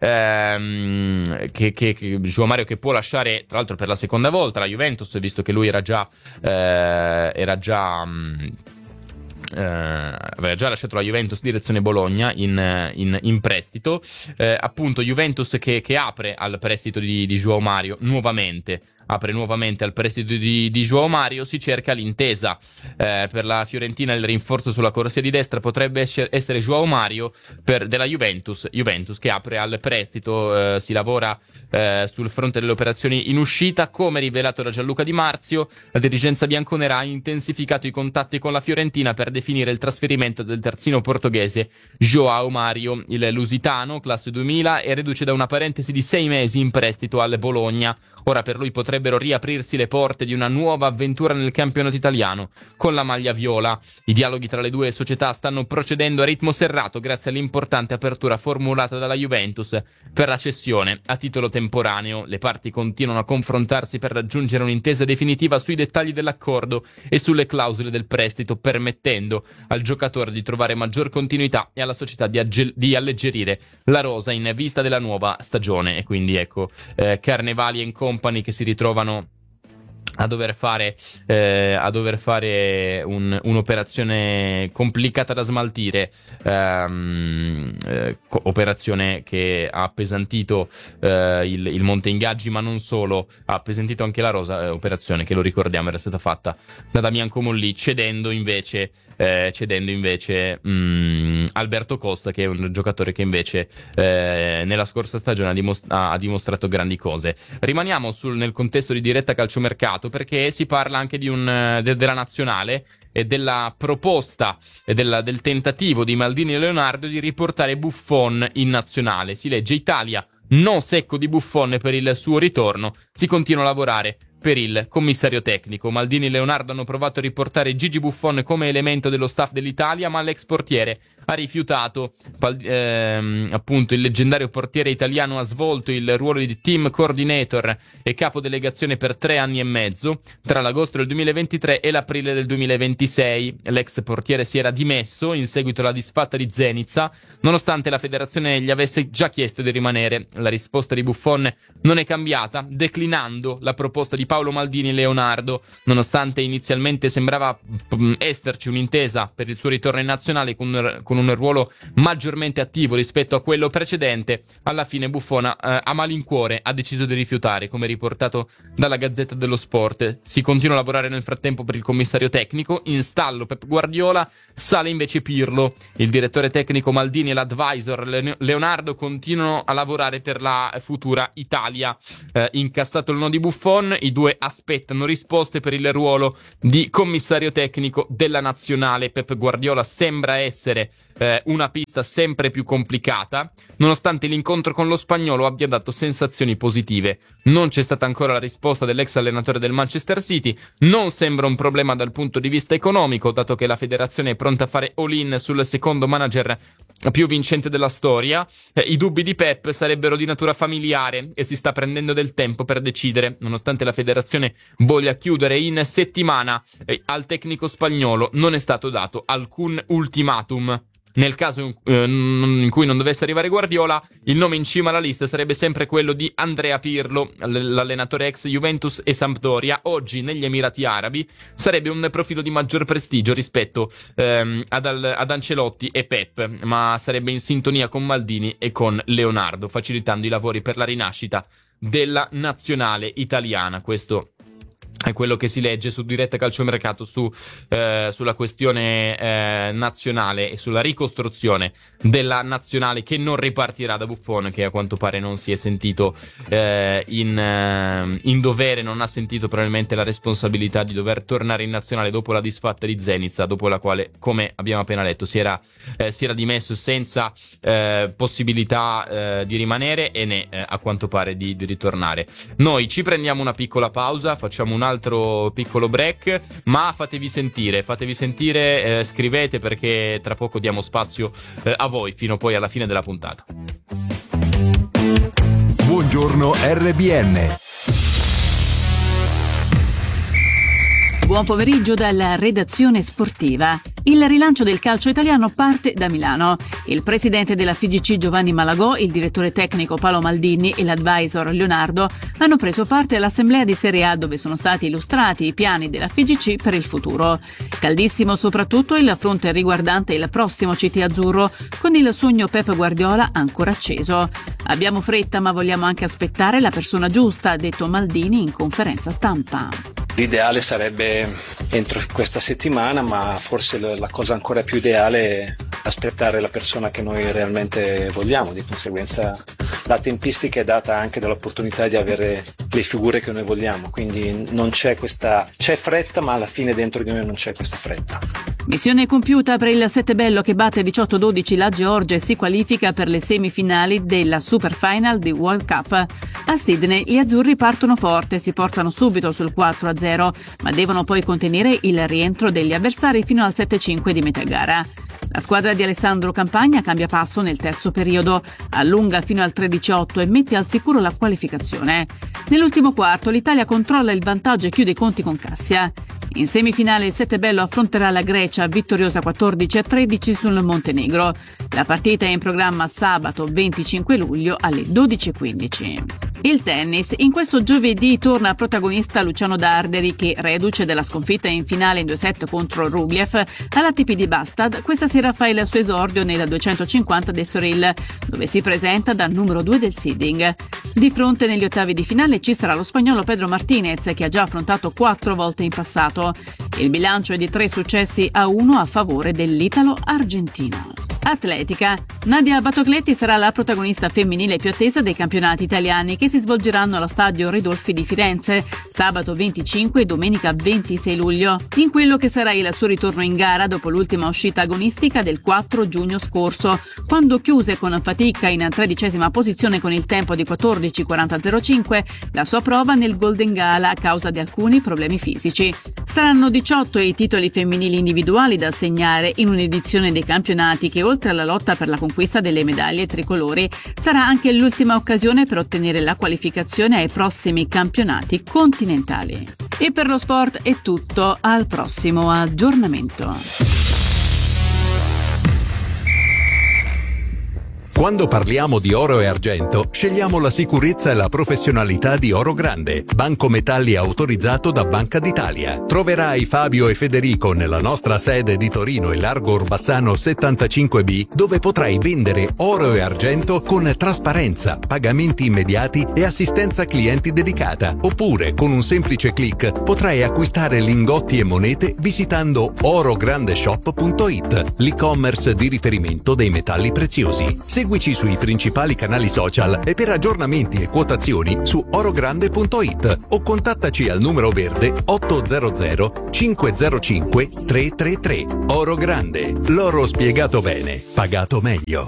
ehm, che, che, che João Mario che può lasciare tra l'altro per la seconda volta la Juventus, visto che lui era già eh, era già mh, eh, aveva già lasciato la Juventus direzione Bologna in, in, in prestito, eh, appunto Juventus che, che apre al prestito di, di João Mario nuovamente apre nuovamente al prestito di, di João Mario. Si cerca l'intesa, eh, per la Fiorentina il rinforzo sulla corsia di destra potrebbe essere João Mario per, della Juventus Juventus che apre al prestito. Eh, si lavora eh, sul fronte delle operazioni in uscita, come rivelato da Gianluca Di Marzio. La dirigenza bianconera ha intensificato i contatti con la Fiorentina per definire il trasferimento del terzino portoghese João Mario. Il lusitano, classe duemila, è reduce da una parentesi di sei mesi in prestito al Bologna. Ora per lui potrebbero riaprirsi le porte di una nuova avventura nel campionato italiano con la maglia viola. I dialoghi tra le due società stanno procedendo a ritmo serrato grazie all'importante apertura formulata dalla Juventus per la cessione a titolo temporaneo. Le parti continuano a confrontarsi per raggiungere un'intesa definitiva sui dettagli dell'accordo e sulle clausole del prestito, permettendo al giocatore di trovare maggior continuità e alla società di, agge- di alleggerire la rosa in vista della nuova stagione. E quindi ecco, eh, Carnevali e Company che si ritrovano a dover fare eh, a dover fare un, un'operazione complicata da smaltire, ehm, eh, co- operazione che ha appesantito eh, il, il monte ingaggi, ma non solo, ha appesantito anche la rosa, eh, operazione che, lo ricordiamo, era stata fatta da Damian Comolli, cedendo invece eh, cedendo invece mh, Alberto Costa, che è un giocatore che invece eh, nella scorsa stagione ha, dimost- ha dimostrato grandi cose. Rimaniamo sul, nel contesto di Diretta Calciomercato, perché si parla anche di un, de- della nazionale e della proposta e della, del tentativo di Maldini e Leonardo di riportare Buffon in nazionale. Si legge: Italia non secco di Buffon per il suo ritorno, si continua a lavorare per il commissario tecnico. Maldini e Leonardo hanno provato a riportare Gigi Buffon come elemento dello staff dell'Italia, ma l'ex portiere ha rifiutato. Pal- ehm, appunto il leggendario portiere italiano ha svolto il ruolo di team coordinator e capodelegazione per tre anni e mezzo, tra l'agosto del duemilaventitré e l'aprile del duemilaventisei. L'ex portiere si era dimesso in seguito alla disfatta di Zenica, nonostante la federazione gli avesse già chiesto di rimanere. La risposta di Buffon non è cambiata, declinando la proposta di Paolo Maldini e Leonardo. Nonostante inizialmente sembrava mh, esserci un'intesa per il suo ritorno in nazionale con, con un ruolo maggiormente attivo rispetto a quello precedente, alla fine Buffon eh, a malincuore ha deciso di rifiutare, come riportato dalla Gazzetta dello Sport. Si continua a lavorare nel frattempo per il commissario tecnico, in stallo Pep Guardiola, sale invece Pirlo. Il direttore tecnico Maldini e l'advisor Le- Leonardo continuano a lavorare per la futura Italia. Eh, incassato il no di Buffon, i due aspettano risposte per il ruolo di commissario tecnico della nazionale. Pep Guardiola sembra essere eh, una pista sempre più complicata, nonostante l'incontro con lo spagnolo abbia dato sensazioni positive. Non c'è stata ancora la risposta dell'ex allenatore del Manchester City, non sembra un problema dal punto di vista economico, dato che la federazione è pronta a fare all-in sul secondo manager più vincente della storia. Eh, I dubbi di Pep sarebbero di natura familiare e si sta prendendo del tempo per decidere. Nonostante la federazione voglia chiudere in settimana, eh, al tecnico spagnolo non è stato dato alcun ultimatum. Nel caso in, eh, in cui non dovesse arrivare Guardiola, il nome in cima alla lista sarebbe sempre quello di Andrea Pirlo, l'allenatore ex Juventus e Sampdoria, oggi negli Emirati Arabi. Sarebbe un profilo di maggior prestigio rispetto ehm, ad, ad Ancelotti e Pep, ma sarebbe in sintonia con Maldini e con Leonardo, facilitando i lavori per la rinascita della nazionale italiana. Questo è quello che si legge su Diretta Calciomercato su, eh, sulla questione eh, nazionale e sulla ricostruzione della nazionale, che non ripartirà da Buffon, che a quanto pare non si è sentito eh, in, eh, in dovere, non ha sentito probabilmente la responsabilità di dover tornare in nazionale dopo la disfatta di Zenica, dopo la quale, come abbiamo appena letto, si era, eh, si era dimesso senza eh, possibilità eh, di rimanere e né eh, a quanto pare di, di ritornare. Noi ci prendiamo una piccola pausa, facciamo un altro piccolo break, ma fatevi sentire, fatevi sentire, eh, scrivete, perché tra poco diamo spazio eh, a voi fino poi alla fine della puntata. Buongiorno R B N. Buon pomeriggio dalla redazione sportiva. Il rilancio del calcio italiano parte da Milano. Il presidente della F I G C Giovanni Malagò, il direttore tecnico Paolo Maldini e l'advisor Leonardo hanno preso parte all'assemblea di Serie A, dove sono stati illustrati i piani della F I G C per il futuro. Caldissimo soprattutto il fronte riguardante il prossimo C T azzurro, con il sogno Pep Guardiola ancora acceso. Abbiamo fretta, ma vogliamo anche aspettare la persona giusta, ha detto Maldini in conferenza stampa. L'ideale sarebbe entro questa settimana, ma forse la cosa ancora più ideale è aspettare la persona che noi realmente vogliamo. Di conseguenza la tempistica è data anche dall'opportunità di avere le figure che noi vogliamo, quindi non c'è questa c'è fretta, ma alla fine dentro di noi non c'è questa fretta. Missione compiuta per il Settebello, che batte diciotto dodici la Georgia e si qualifica per le semifinali della Super Final di World Cup. A Sydney gli azzurri partono forte, si portano subito sul quattro a zero, ma devono poi contenere il rientro degli avversari fino al sette cinque di metà gara. La squadra di Alessandro Campagna cambia passo nel terzo periodo, allunga fino al tredici a otto e mette al sicuro la qualificazione. Nell'ultimo quarto l'Italia controlla il vantaggio e chiude i conti con Cassia. In semifinale il Settebello affronterà la Grecia, vittoriosa quattordici a tredici sul Montenegro. La partita è in programma sabato venticinque luglio alle dodici e quindici. Il tennis. In questo giovedì torna protagonista Luciano Darderi che, reduce dalla sconfitta in finale in due set contro Rublev all'A T P di Bastad, questa sera fa il suo esordio nella duecentocinquanta d'Estoril, dove si presenta dal numero due del seeding. Di fronte negli ottavi di finale ci sarà lo spagnolo Pedro Martinez, che ha già affrontato quattro volte in passato. Il bilancio è di tre successi a uno a favore dell'italo argentino. Atletica. Nadia Battocletti sarà la protagonista femminile più attesa dei campionati italiani che si svolgeranno allo stadio Ridolfi di Firenze sabato venticinque e domenica ventisei luglio, in quello che sarà il suo ritorno in gara dopo l'ultima uscita agonistica del quattro giugno scorso, quando chiuse con fatica in tredicesima posizione con il tempo di quattordici quaranta zero cinque la sua prova nel Golden Gala a causa di alcuni problemi fisici. Saranno diciotto i titoli femminili individuali da assegnare in un'edizione dei campionati che, oltre alla lotta per la conquista delle medaglie tricolori, sarà anche l'ultima occasione per ottenere la qualificazione ai prossimi campionati continentali. E per lo sport è tutto, al prossimo aggiornamento. Quando parliamo di oro e argento, scegliamo la sicurezza e la professionalità di Oro Grande, banco metalli autorizzato da Banca d'Italia. Troverai Fabio e Federico nella nostra sede di Torino e Largo Orbassano settantacinque B, dove potrai vendere oro e argento con trasparenza, pagamenti immediati e assistenza clienti dedicata. Oppure, con un semplice click, potrai acquistare lingotti e monete visitando orograndeshop punto it, l'e-commerce di riferimento dei metalli preziosi. Seguici sui principali canali social e per aggiornamenti e quotazioni su orogrande punto it o contattaci al numero verde ottocento cinquecentocinque trecentotrentatré. Oro Grande, l'oro spiegato bene, pagato meglio.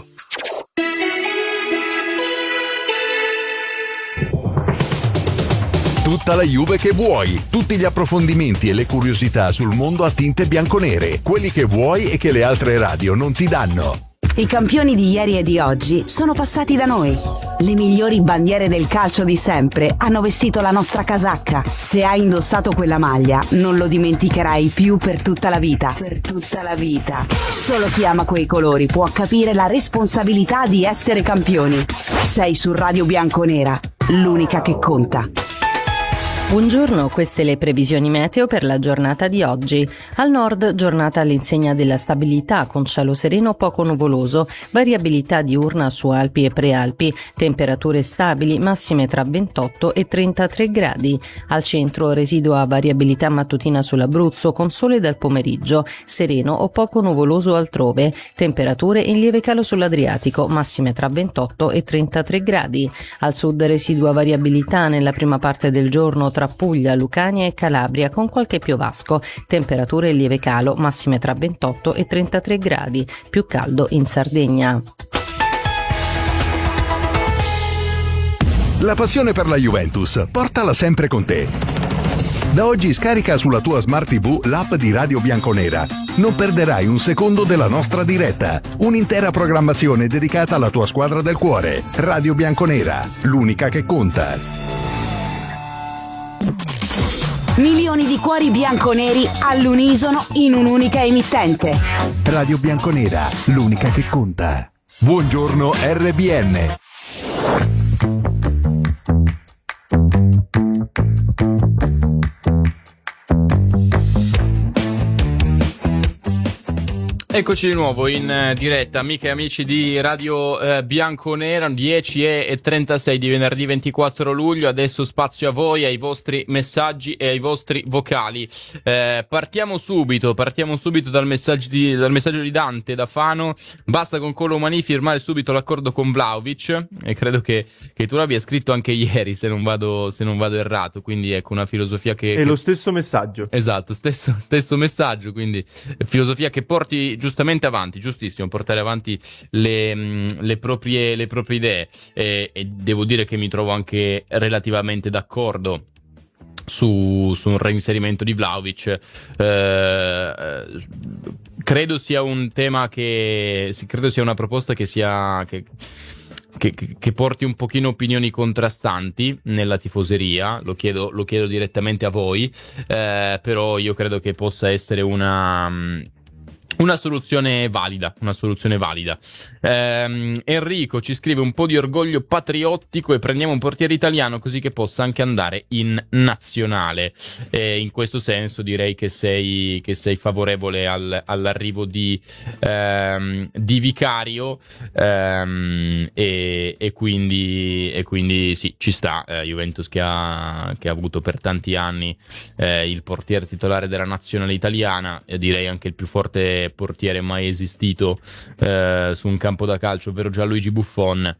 Tutta la Juve che vuoi, tutti gli approfondimenti e le curiosità sul mondo a tinte bianconere, quelli che vuoi e che le altre radio non ti danno. I campioni di ieri e di oggi sono passati da noi. Le migliori bandiere del calcio di sempre hanno vestito la nostra casacca. Se hai indossato quella maglia, non lo dimenticherai più per tutta la vita. Per tutta la vita. Solo chi ama quei colori può capire la responsabilità di essere campioni. Sei su Radio Bianconera, l'unica che conta. Buongiorno, queste le previsioni meteo per la giornata di oggi. Al nord, giornata all'insegna della stabilità, con cielo sereno poco nuvoloso, variabilità diurna su Alpi e Prealpi, temperature stabili, massime tra ventotto e trentatré gradi. Al centro, residua variabilità mattutina sull'Abruzzo, con sole dal pomeriggio, sereno o poco nuvoloso altrove, temperature in lieve calo sull'Adriatico, massime tra ventotto e trentatré gradi. Al sud, residua variabilità nella prima parte del giorno tra Puglia, Lucania e Calabria, con qualche piovasco, temperature in lieve calo, massime tra ventotto e trentatré gradi, più caldo in Sardegna. La passione per la Juventus, portala sempre con te. Da oggi scarica sulla tua Smart tivù l'app di Radio Bianconera. Non perderai un secondo della nostra diretta. Un'intera programmazione dedicata alla tua squadra del cuore. Radio Bianconera, l'unica che conta. Milioni di cuori bianconeri all'unisono in un'unica emittente. Radio Bianconera, l'unica che conta. Buongiorno R B N. Eccoci di nuovo in diretta, amiche e amici di Radio eh, Bianconera, dieci e trentasei di venerdì ventiquattro luglio. Adesso spazio a voi, ai vostri messaggi e ai vostri vocali. Eh, partiamo subito, partiamo subito dal messaggio di, dal messaggio di Dante da Fano. Basta con Colomani firmare subito l'accordo con Vlahovic, e credo che, che tu l'abbia scritto anche ieri, se non vado, se non vado errato. Quindi ecco, una filosofia che... È che... lo stesso messaggio. Esatto, stesso, stesso messaggio, quindi filosofia che porti giustamente avanti, giustissimo, portare avanti le, le, proprie, le proprie idee, e, e devo dire che mi trovo anche relativamente d'accordo su, su un reinserimento di Vlahovic. Eh, credo sia un tema che credo sia una proposta che sia che, che, che porti un pochino opinioni contrastanti nella tifoseria. Lo chiedo, lo chiedo direttamente a voi, eh, però io credo che possa essere una Una soluzione valida, una soluzione valida. Ehm, Enrico ci scrive: un po' di orgoglio patriottico e prendiamo un portiere italiano così che possa anche andare in nazionale. E in questo senso direi che sei, che sei favorevole al, all'arrivo di, ehm, di Vicario, ehm, e, e, quindi, e quindi sì, ci sta. Eh, Juventus che ha, che ha avuto per tanti anni eh, il portiere titolare della nazionale italiana, e direi anche il più forte portiere mai esistito eh, su un campo da calcio, ovvero Gianluigi Buffon,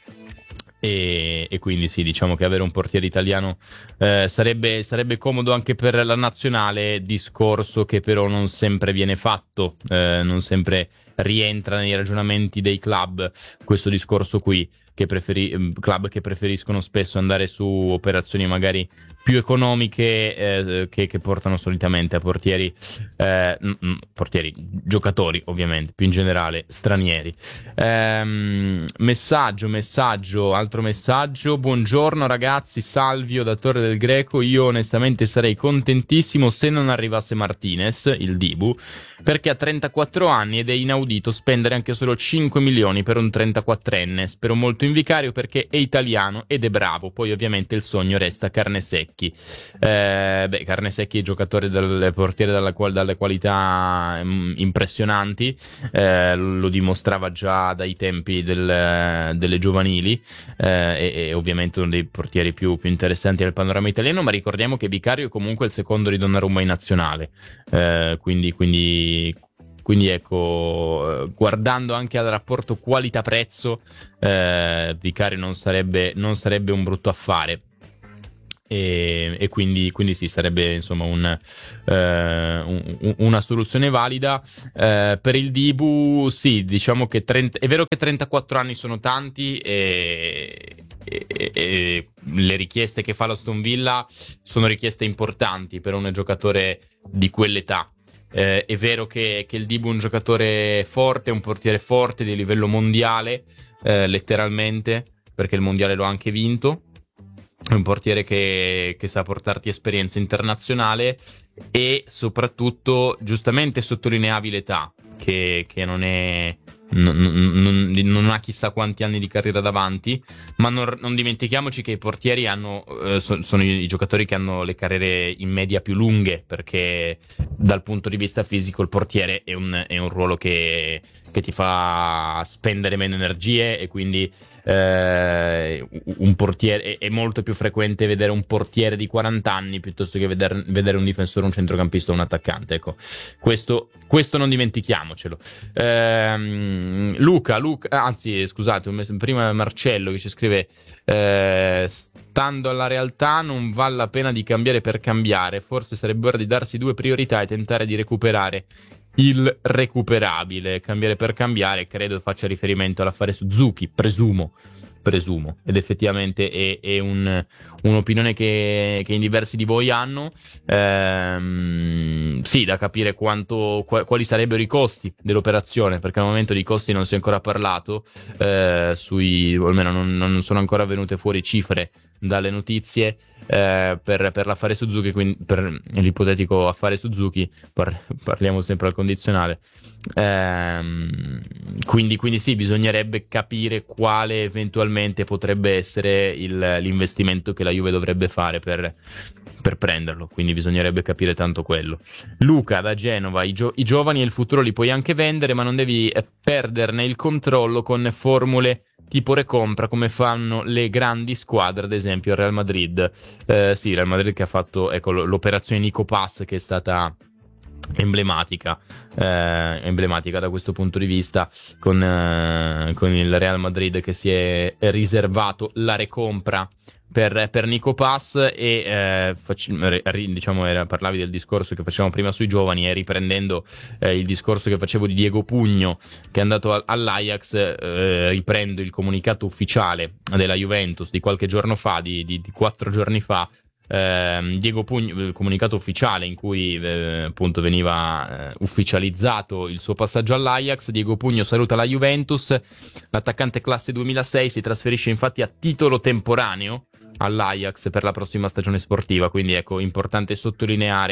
e, e quindi sì, diciamo che avere un portiere italiano eh, sarebbe, sarebbe comodo anche per la nazionale, discorso che però non sempre viene fatto, eh, non sempre rientra nei ragionamenti dei club questo discorso qui, che preferi- club che preferiscono spesso andare su operazioni magari più economiche eh, che, che portano solitamente a portieri, eh, mm, portieri, giocatori ovviamente, più in generale stranieri. Ehm, messaggio, messaggio, altro messaggio. Buongiorno ragazzi, Salvio da Torre del Greco. Io onestamente sarei contentissimo se non arrivasse Martinez, il Dibu, perché ha trentaquattro anni ed è inaudito spendere anche solo cinque milioni per un trentaquattrenne. Spero molto in Vicario perché è italiano ed è bravo. Poi ovviamente il sogno resta Carnesecchi. Eh, beh, Carnesecchi è giocatore del portiere dalla, dalle qualità mh, impressionanti, eh, lo dimostrava già dai tempi del, delle giovanili, eh, e, e ovviamente uno dei portieri più, più interessanti del panorama italiano. Ma ricordiamo che Vicario è comunque il secondo di Donnarumma in nazionale, eh, quindi, quindi Quindi ecco, guardando anche al rapporto qualità-prezzo, eh, Vicario non sarebbe, non sarebbe un brutto affare. E, e quindi, quindi sì, sarebbe insomma un, eh, un, una soluzione valida. Eh, per il Dibu sì, diciamo che trenta, è vero che trentaquattro anni sono tanti, e, e, e le richieste che fa l'Aston Villa sono richieste importanti per un giocatore di quell'età. Eh, è vero che, che il Dibu è un giocatore forte, un portiere forte di livello mondiale, eh, letteralmente, perché il mondiale lo ha anche vinto. È un portiere che, che sa portarti esperienza internazionale, e soprattutto giustamente sottolineavi l'età, che, che non è non, non, non ha chissà quanti anni di carriera davanti, ma non, non dimentichiamoci che i portieri hanno eh, so, sono i, i giocatori che hanno le carriere in media più lunghe, perché dal punto di vista fisico il portiere è un, è un ruolo che, che ti fa spendere meno energie, e quindi eh, un portiere è, è molto più frequente vedere un portiere di quaranta anni piuttosto che vedere, vedere un difensore, un centrocampista o un attaccante. Ecco, questo, questo non dimentichiamocelo. Ehm, Luca, Luca, anzi scusate, prima Marcello che ci scrive: eh, stando alla realtà non vale la pena di cambiare per cambiare, forse sarebbe ora di darsi due priorità e tentare di recuperare il recuperabile. Cambiare per cambiare credo faccia riferimento all'affare Suzuki, presumo presumo ed effettivamente è, è un, un'opinione che, che in diversi di voi hanno. Ehm, sì, da capire quanto, quali sarebbero i costi dell'operazione, perché al momento di costi non si è ancora parlato, eh, sui, o almeno non, non sono ancora venute fuori cifre dalle notizie eh, per, per l'affare Suzuki, quindi per l'ipotetico affare Suzuki, par- parliamo sempre al condizionale. Ehm, quindi, quindi sì, bisognerebbe capire quale eventualmente potrebbe essere il, l'investimento che la Juve dovrebbe fare per, per prenderlo, quindi bisognerebbe capire tanto quello. Luca da Genova: i, gio- i giovani e il futuro li puoi anche vendere, ma non devi perderne il controllo con formule tipo recompra come fanno le grandi squadre, ad esempio il Real Madrid. Eh, sì, il Real Madrid che ha fatto, ecco, l'operazione Nico Pass, che è stata emblematica eh, emblematica da questo punto di vista, con, eh, con il Real Madrid che si è riservato la recompra per, per Nico Pass. E eh, fac- diciamo era, parlavi del discorso che facevamo prima sui giovani, e riprendendo eh, il discorso che facevo di Diego Pugno che è andato a- all'Ajax, eh, riprendo il comunicato ufficiale della Juventus di qualche giorno fa, di, di, di quattro giorni fa. Eh, Diego Pugno, il comunicato ufficiale in cui eh, appunto veniva eh, ufficializzato il suo passaggio all'Ajax. Diego Pugno saluta la Juventus, l'attaccante classe duemilasei si trasferisce infatti a titolo temporaneo all'Ajax per la prossima stagione sportiva, quindi ecco, importante sottolineare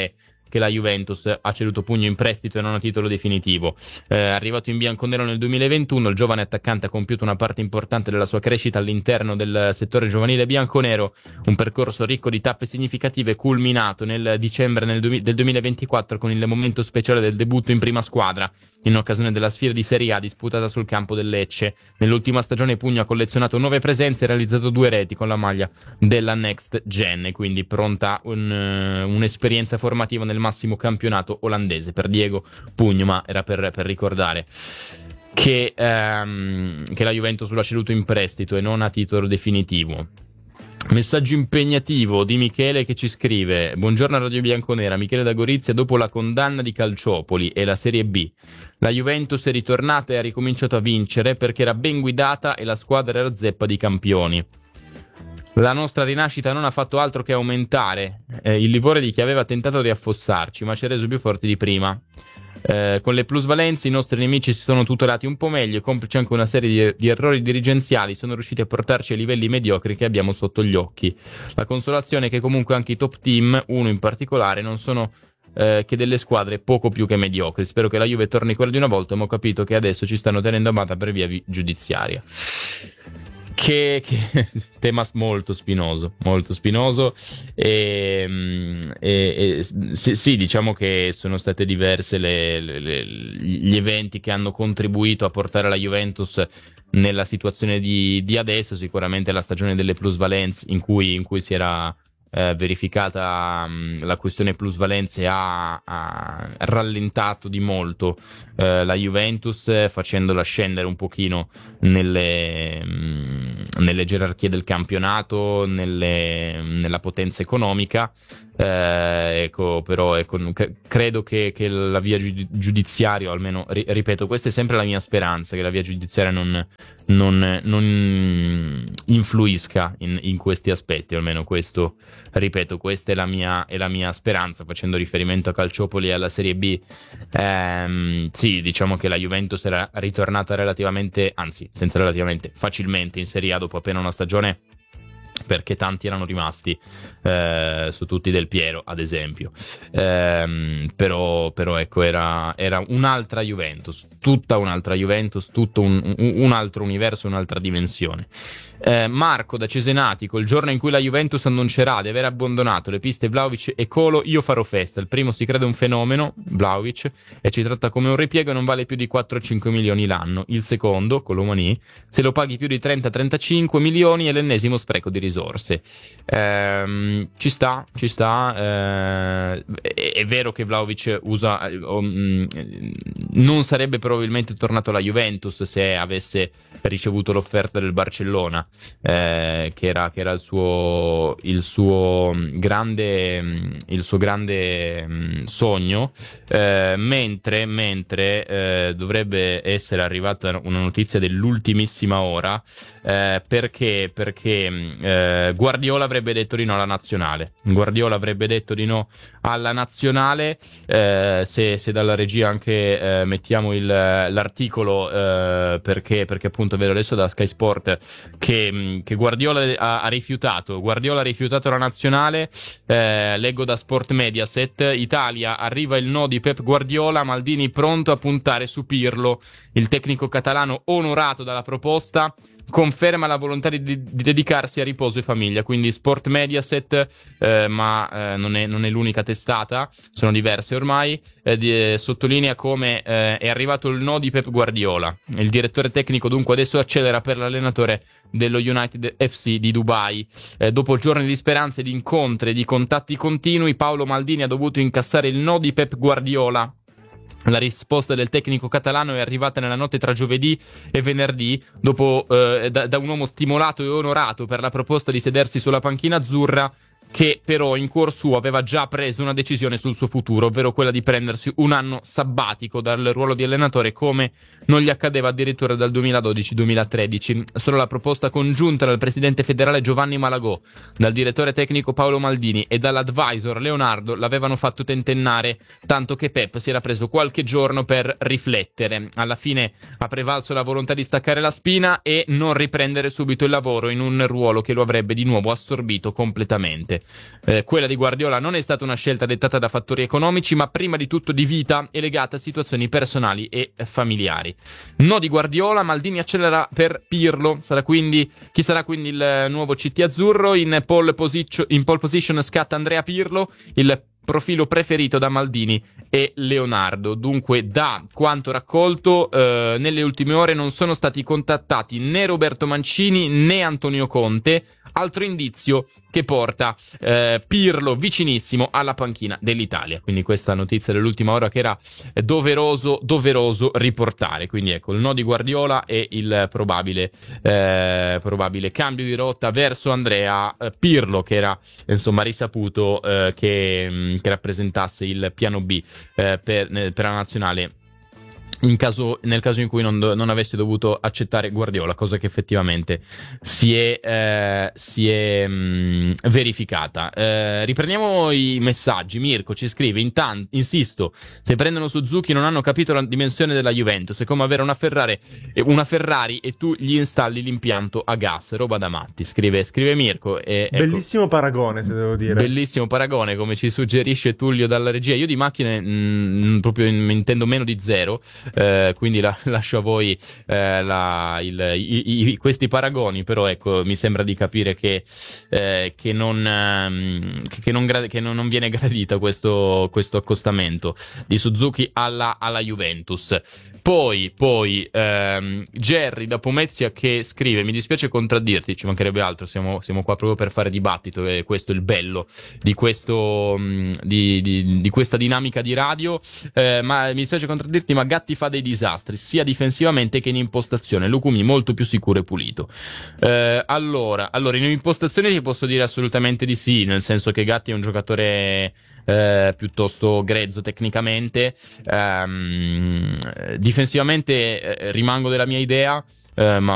che la Juventus ha ceduto Pugno in prestito e non a titolo definitivo. Eh, arrivato in bianconero nel duemilaventuno, il giovane attaccante ha compiuto una parte importante della sua crescita all'interno del settore giovanile bianconero, un percorso ricco di tappe significative culminato nel dicembre nel du- del duemilaventiquattro con il momento speciale del debutto in prima squadra, in occasione della sfida di Serie A disputata sul campo del Lecce. Nell'ultima stagione Pugno ha collezionato nove presenze e realizzato due reti con la maglia della Next Gen, quindi pronta un, uh, un'esperienza formativa nel massimo campionato olandese per Diego Pugno, ma era per, per ricordare che, um, che la Juventus l'ha ceduto in prestito e non a titolo definitivo. Messaggio impegnativo di Michele che ci scrive: buongiorno a Radio Bianconera, Michele da Gorizia. Dopo la condanna di Calciopoli e la Serie B, la Juventus è ritornata e ha ricominciato a vincere perché era ben guidata e la squadra era zeppa di campioni. La nostra rinascita non ha fatto altro che aumentare eh, il livore di chi aveva tentato di affossarci, ma ci ha reso più forti di prima. Eh, con le plusvalenze i nostri nemici si sono tutelati un po' meglio e, complice anche una serie di, di errori dirigenziali, sono riusciti a portarci ai livelli mediocri che abbiamo sotto gli occhi. La consolazione è che comunque anche i top team, uno in particolare, non sono eh, che delle squadre poco più che mediocri. Spero che la Juve torni quella di una volta, ma ho capito che adesso ci stanno tenendo a bada per via giudiziaria. Che, che tema molto spinoso, molto spinoso e, e, e sì, sì, diciamo che sono state diverse le, le, le, gli eventi che hanno contribuito a portare la Juventus nella situazione di, di adesso. Sicuramente la stagione delle plusvalenze in cui, in cui si era eh, verificata mh, la questione plusvalenze ha, ha rallentato di molto eh, la Juventus, eh, facendola scendere un pochino nelle, mh, nelle gerarchie del campionato, nelle, nella potenza economica. Eh, ecco, però ecco, credo che, che la via giudiziaria, o almeno ri, ripeto, questa è sempre la mia speranza, che la via giudiziaria non, non, non influisca in, in questi aspetti, o almeno questo, ripeto, questa è la mia, è la mia speranza, facendo riferimento a Calciopoli e alla Serie B. Ehm, sì, diciamo che la Juventus era ritornata relativamente, anzi senza relativamente, facilmente in Serie A dopo appena una stagione, perché tanti erano rimasti eh, su tutti Del Piero ad esempio, ehm, però, però ecco era, era un'altra Juventus, tutta un'altra Juventus, tutto un, un altro universo, un'altra dimensione. eh, Marco da Cesenatico: il giorno in cui la Juventus annuncerà di aver abbandonato le piste Vlahovic e Colo, io farò festa. Il primo si crede un fenomeno, Vlahovic, e ci tratta come un ripiego e non vale più di quattro cinque milioni l'anno. Il secondo, Colomani, se lo paghi più di trenta trentacinque milioni è l'ennesimo spreco di risorse. Ehm, ci sta, ci sta. Eh, è, è vero che Vlahovic usa, eh, um, non sarebbe probabilmente tornato alla Juventus se avesse ricevuto l'offerta del Barcellona, eh, che era, che era il suo, il suo grande, il suo grande mh, sogno. Eh, mentre, mentre eh, dovrebbe essere arrivata una notizia dell'ultimissima ora, eh, perché perché eh, Guardiola avrebbe detto di no alla nazionale. Guardiola avrebbe detto di no alla nazionale. Eh, se, se dalla regia anche eh, mettiamo il, l'articolo, eh, perché, perché appunto vedo adesso da Sky Sport che, che Guardiola ha, ha rifiutato Guardiola ha rifiutato la nazionale. Eh, leggo da Sport Mediaset: Italia, arriva il no di Pep Guardiola, Maldini pronto a puntare su Pirlo. Il tecnico catalano, onorato dalla proposta, conferma la volontà di, di dedicarsi a riposo e famiglia. Quindi Sport Mediaset, eh, ma eh, non, è, non è l'unica testata, sono diverse ormai, eh, di, eh, sottolinea come eh, è arrivato il no di Pep Guardiola. Il direttore tecnico dunque adesso accelera per l'allenatore dello United F C di Dubai. Eh, dopo giorni di speranze, di incontri e di contatti continui, Paolo Maldini ha dovuto incassare il no di Pep Guardiola. La risposta del tecnico catalano è arrivata nella notte tra giovedì e venerdì, dopo eh, da, da un uomo stimolato e onorato per la proposta di sedersi sulla panchina azzurra, che però in cuor suo aveva già preso una decisione sul suo futuro, ovvero quella di prendersi un anno sabbatico dal ruolo di allenatore, come non gli accadeva addirittura dal duemiladodici duemilatredici. Solo la proposta congiunta dal presidente federale Giovanni Malagò, dal direttore tecnico Paolo Maldini e dall'advisor Leonardo l'avevano fatto tentennare, tanto che Pep si era preso qualche giorno per riflettere. Alla fine ha prevalso la volontà di staccare la spina e non riprendere subito il lavoro in un ruolo che lo avrebbe di nuovo assorbito completamente. eh, quella di Guardiola non è stata una scelta dettata da fattori economici, ma prima di tutto di vita e legata a situazioni personali e familiari. No di Guardiola, Maldini accelera per Pirlo. Sarà quindi, chi sarà quindi il nuovo C T azzurro? In pole position, in pole position scatta Andrea Pirlo, il profilo preferito da Maldini e Leonardo. Dunque, da quanto raccolto eh, nelle ultime ore non sono stati contattati né Roberto Mancini né Antonio Conte, altro indizio che porta eh, Pirlo vicinissimo alla panchina dell'Italia. Quindi questa notizia dell'ultima ora che era doveroso doveroso riportare. Quindi ecco, il no di Guardiola e il probabile eh, probabile cambio di rotta verso Andrea eh, Pirlo, che era insomma risaputo eh, che, mh, che rappresentasse il piano B eh, per, per la nazionale in caso, nel caso in cui non, non avesse dovuto accettare Guardiola, cosa che effettivamente si è, eh, si è mh, verificata. Eh, riprendiamo i messaggi. Mirko ci scrive: intanto, insisto, se prendono Suzuki non hanno capito la dimensione della Juventus, è come avere una Ferrari, una Ferrari e tu gli installi l'impianto a gas, roba da matti, scrive, scrive Mirko. E, ecco, bellissimo paragone, se devo dire. Bellissimo paragone, come ci suggerisce Tullio dalla regia. Io di macchine mh, proprio intendo meno di zero. Eh, quindi la, lascio a voi eh, la, il, i, i, questi paragoni, però ecco, mi sembra di capire che, eh, che, non, ehm, che, non, gra- che non, non viene gradita questo, questo accostamento di Suzuki alla, alla Juventus. Poi, poi ehm, Jerry da Pomezia che scrive: mi dispiace contraddirti, ci mancherebbe altro, siamo, siamo qua proprio per fare dibattito e questo è il bello di, questo, di, di, di questa dinamica di radio, eh, ma mi dispiace contraddirti, ma Gatti fa dei disastri sia difensivamente che in impostazione, Lucumi molto più sicuro e pulito. Eh, allora, allora in impostazione ti posso dire assolutamente di sì, nel senso che Gatti è un giocatore Eh, piuttosto grezzo tecnicamente. ehm, difensivamente eh, rimango della mia idea, eh, ma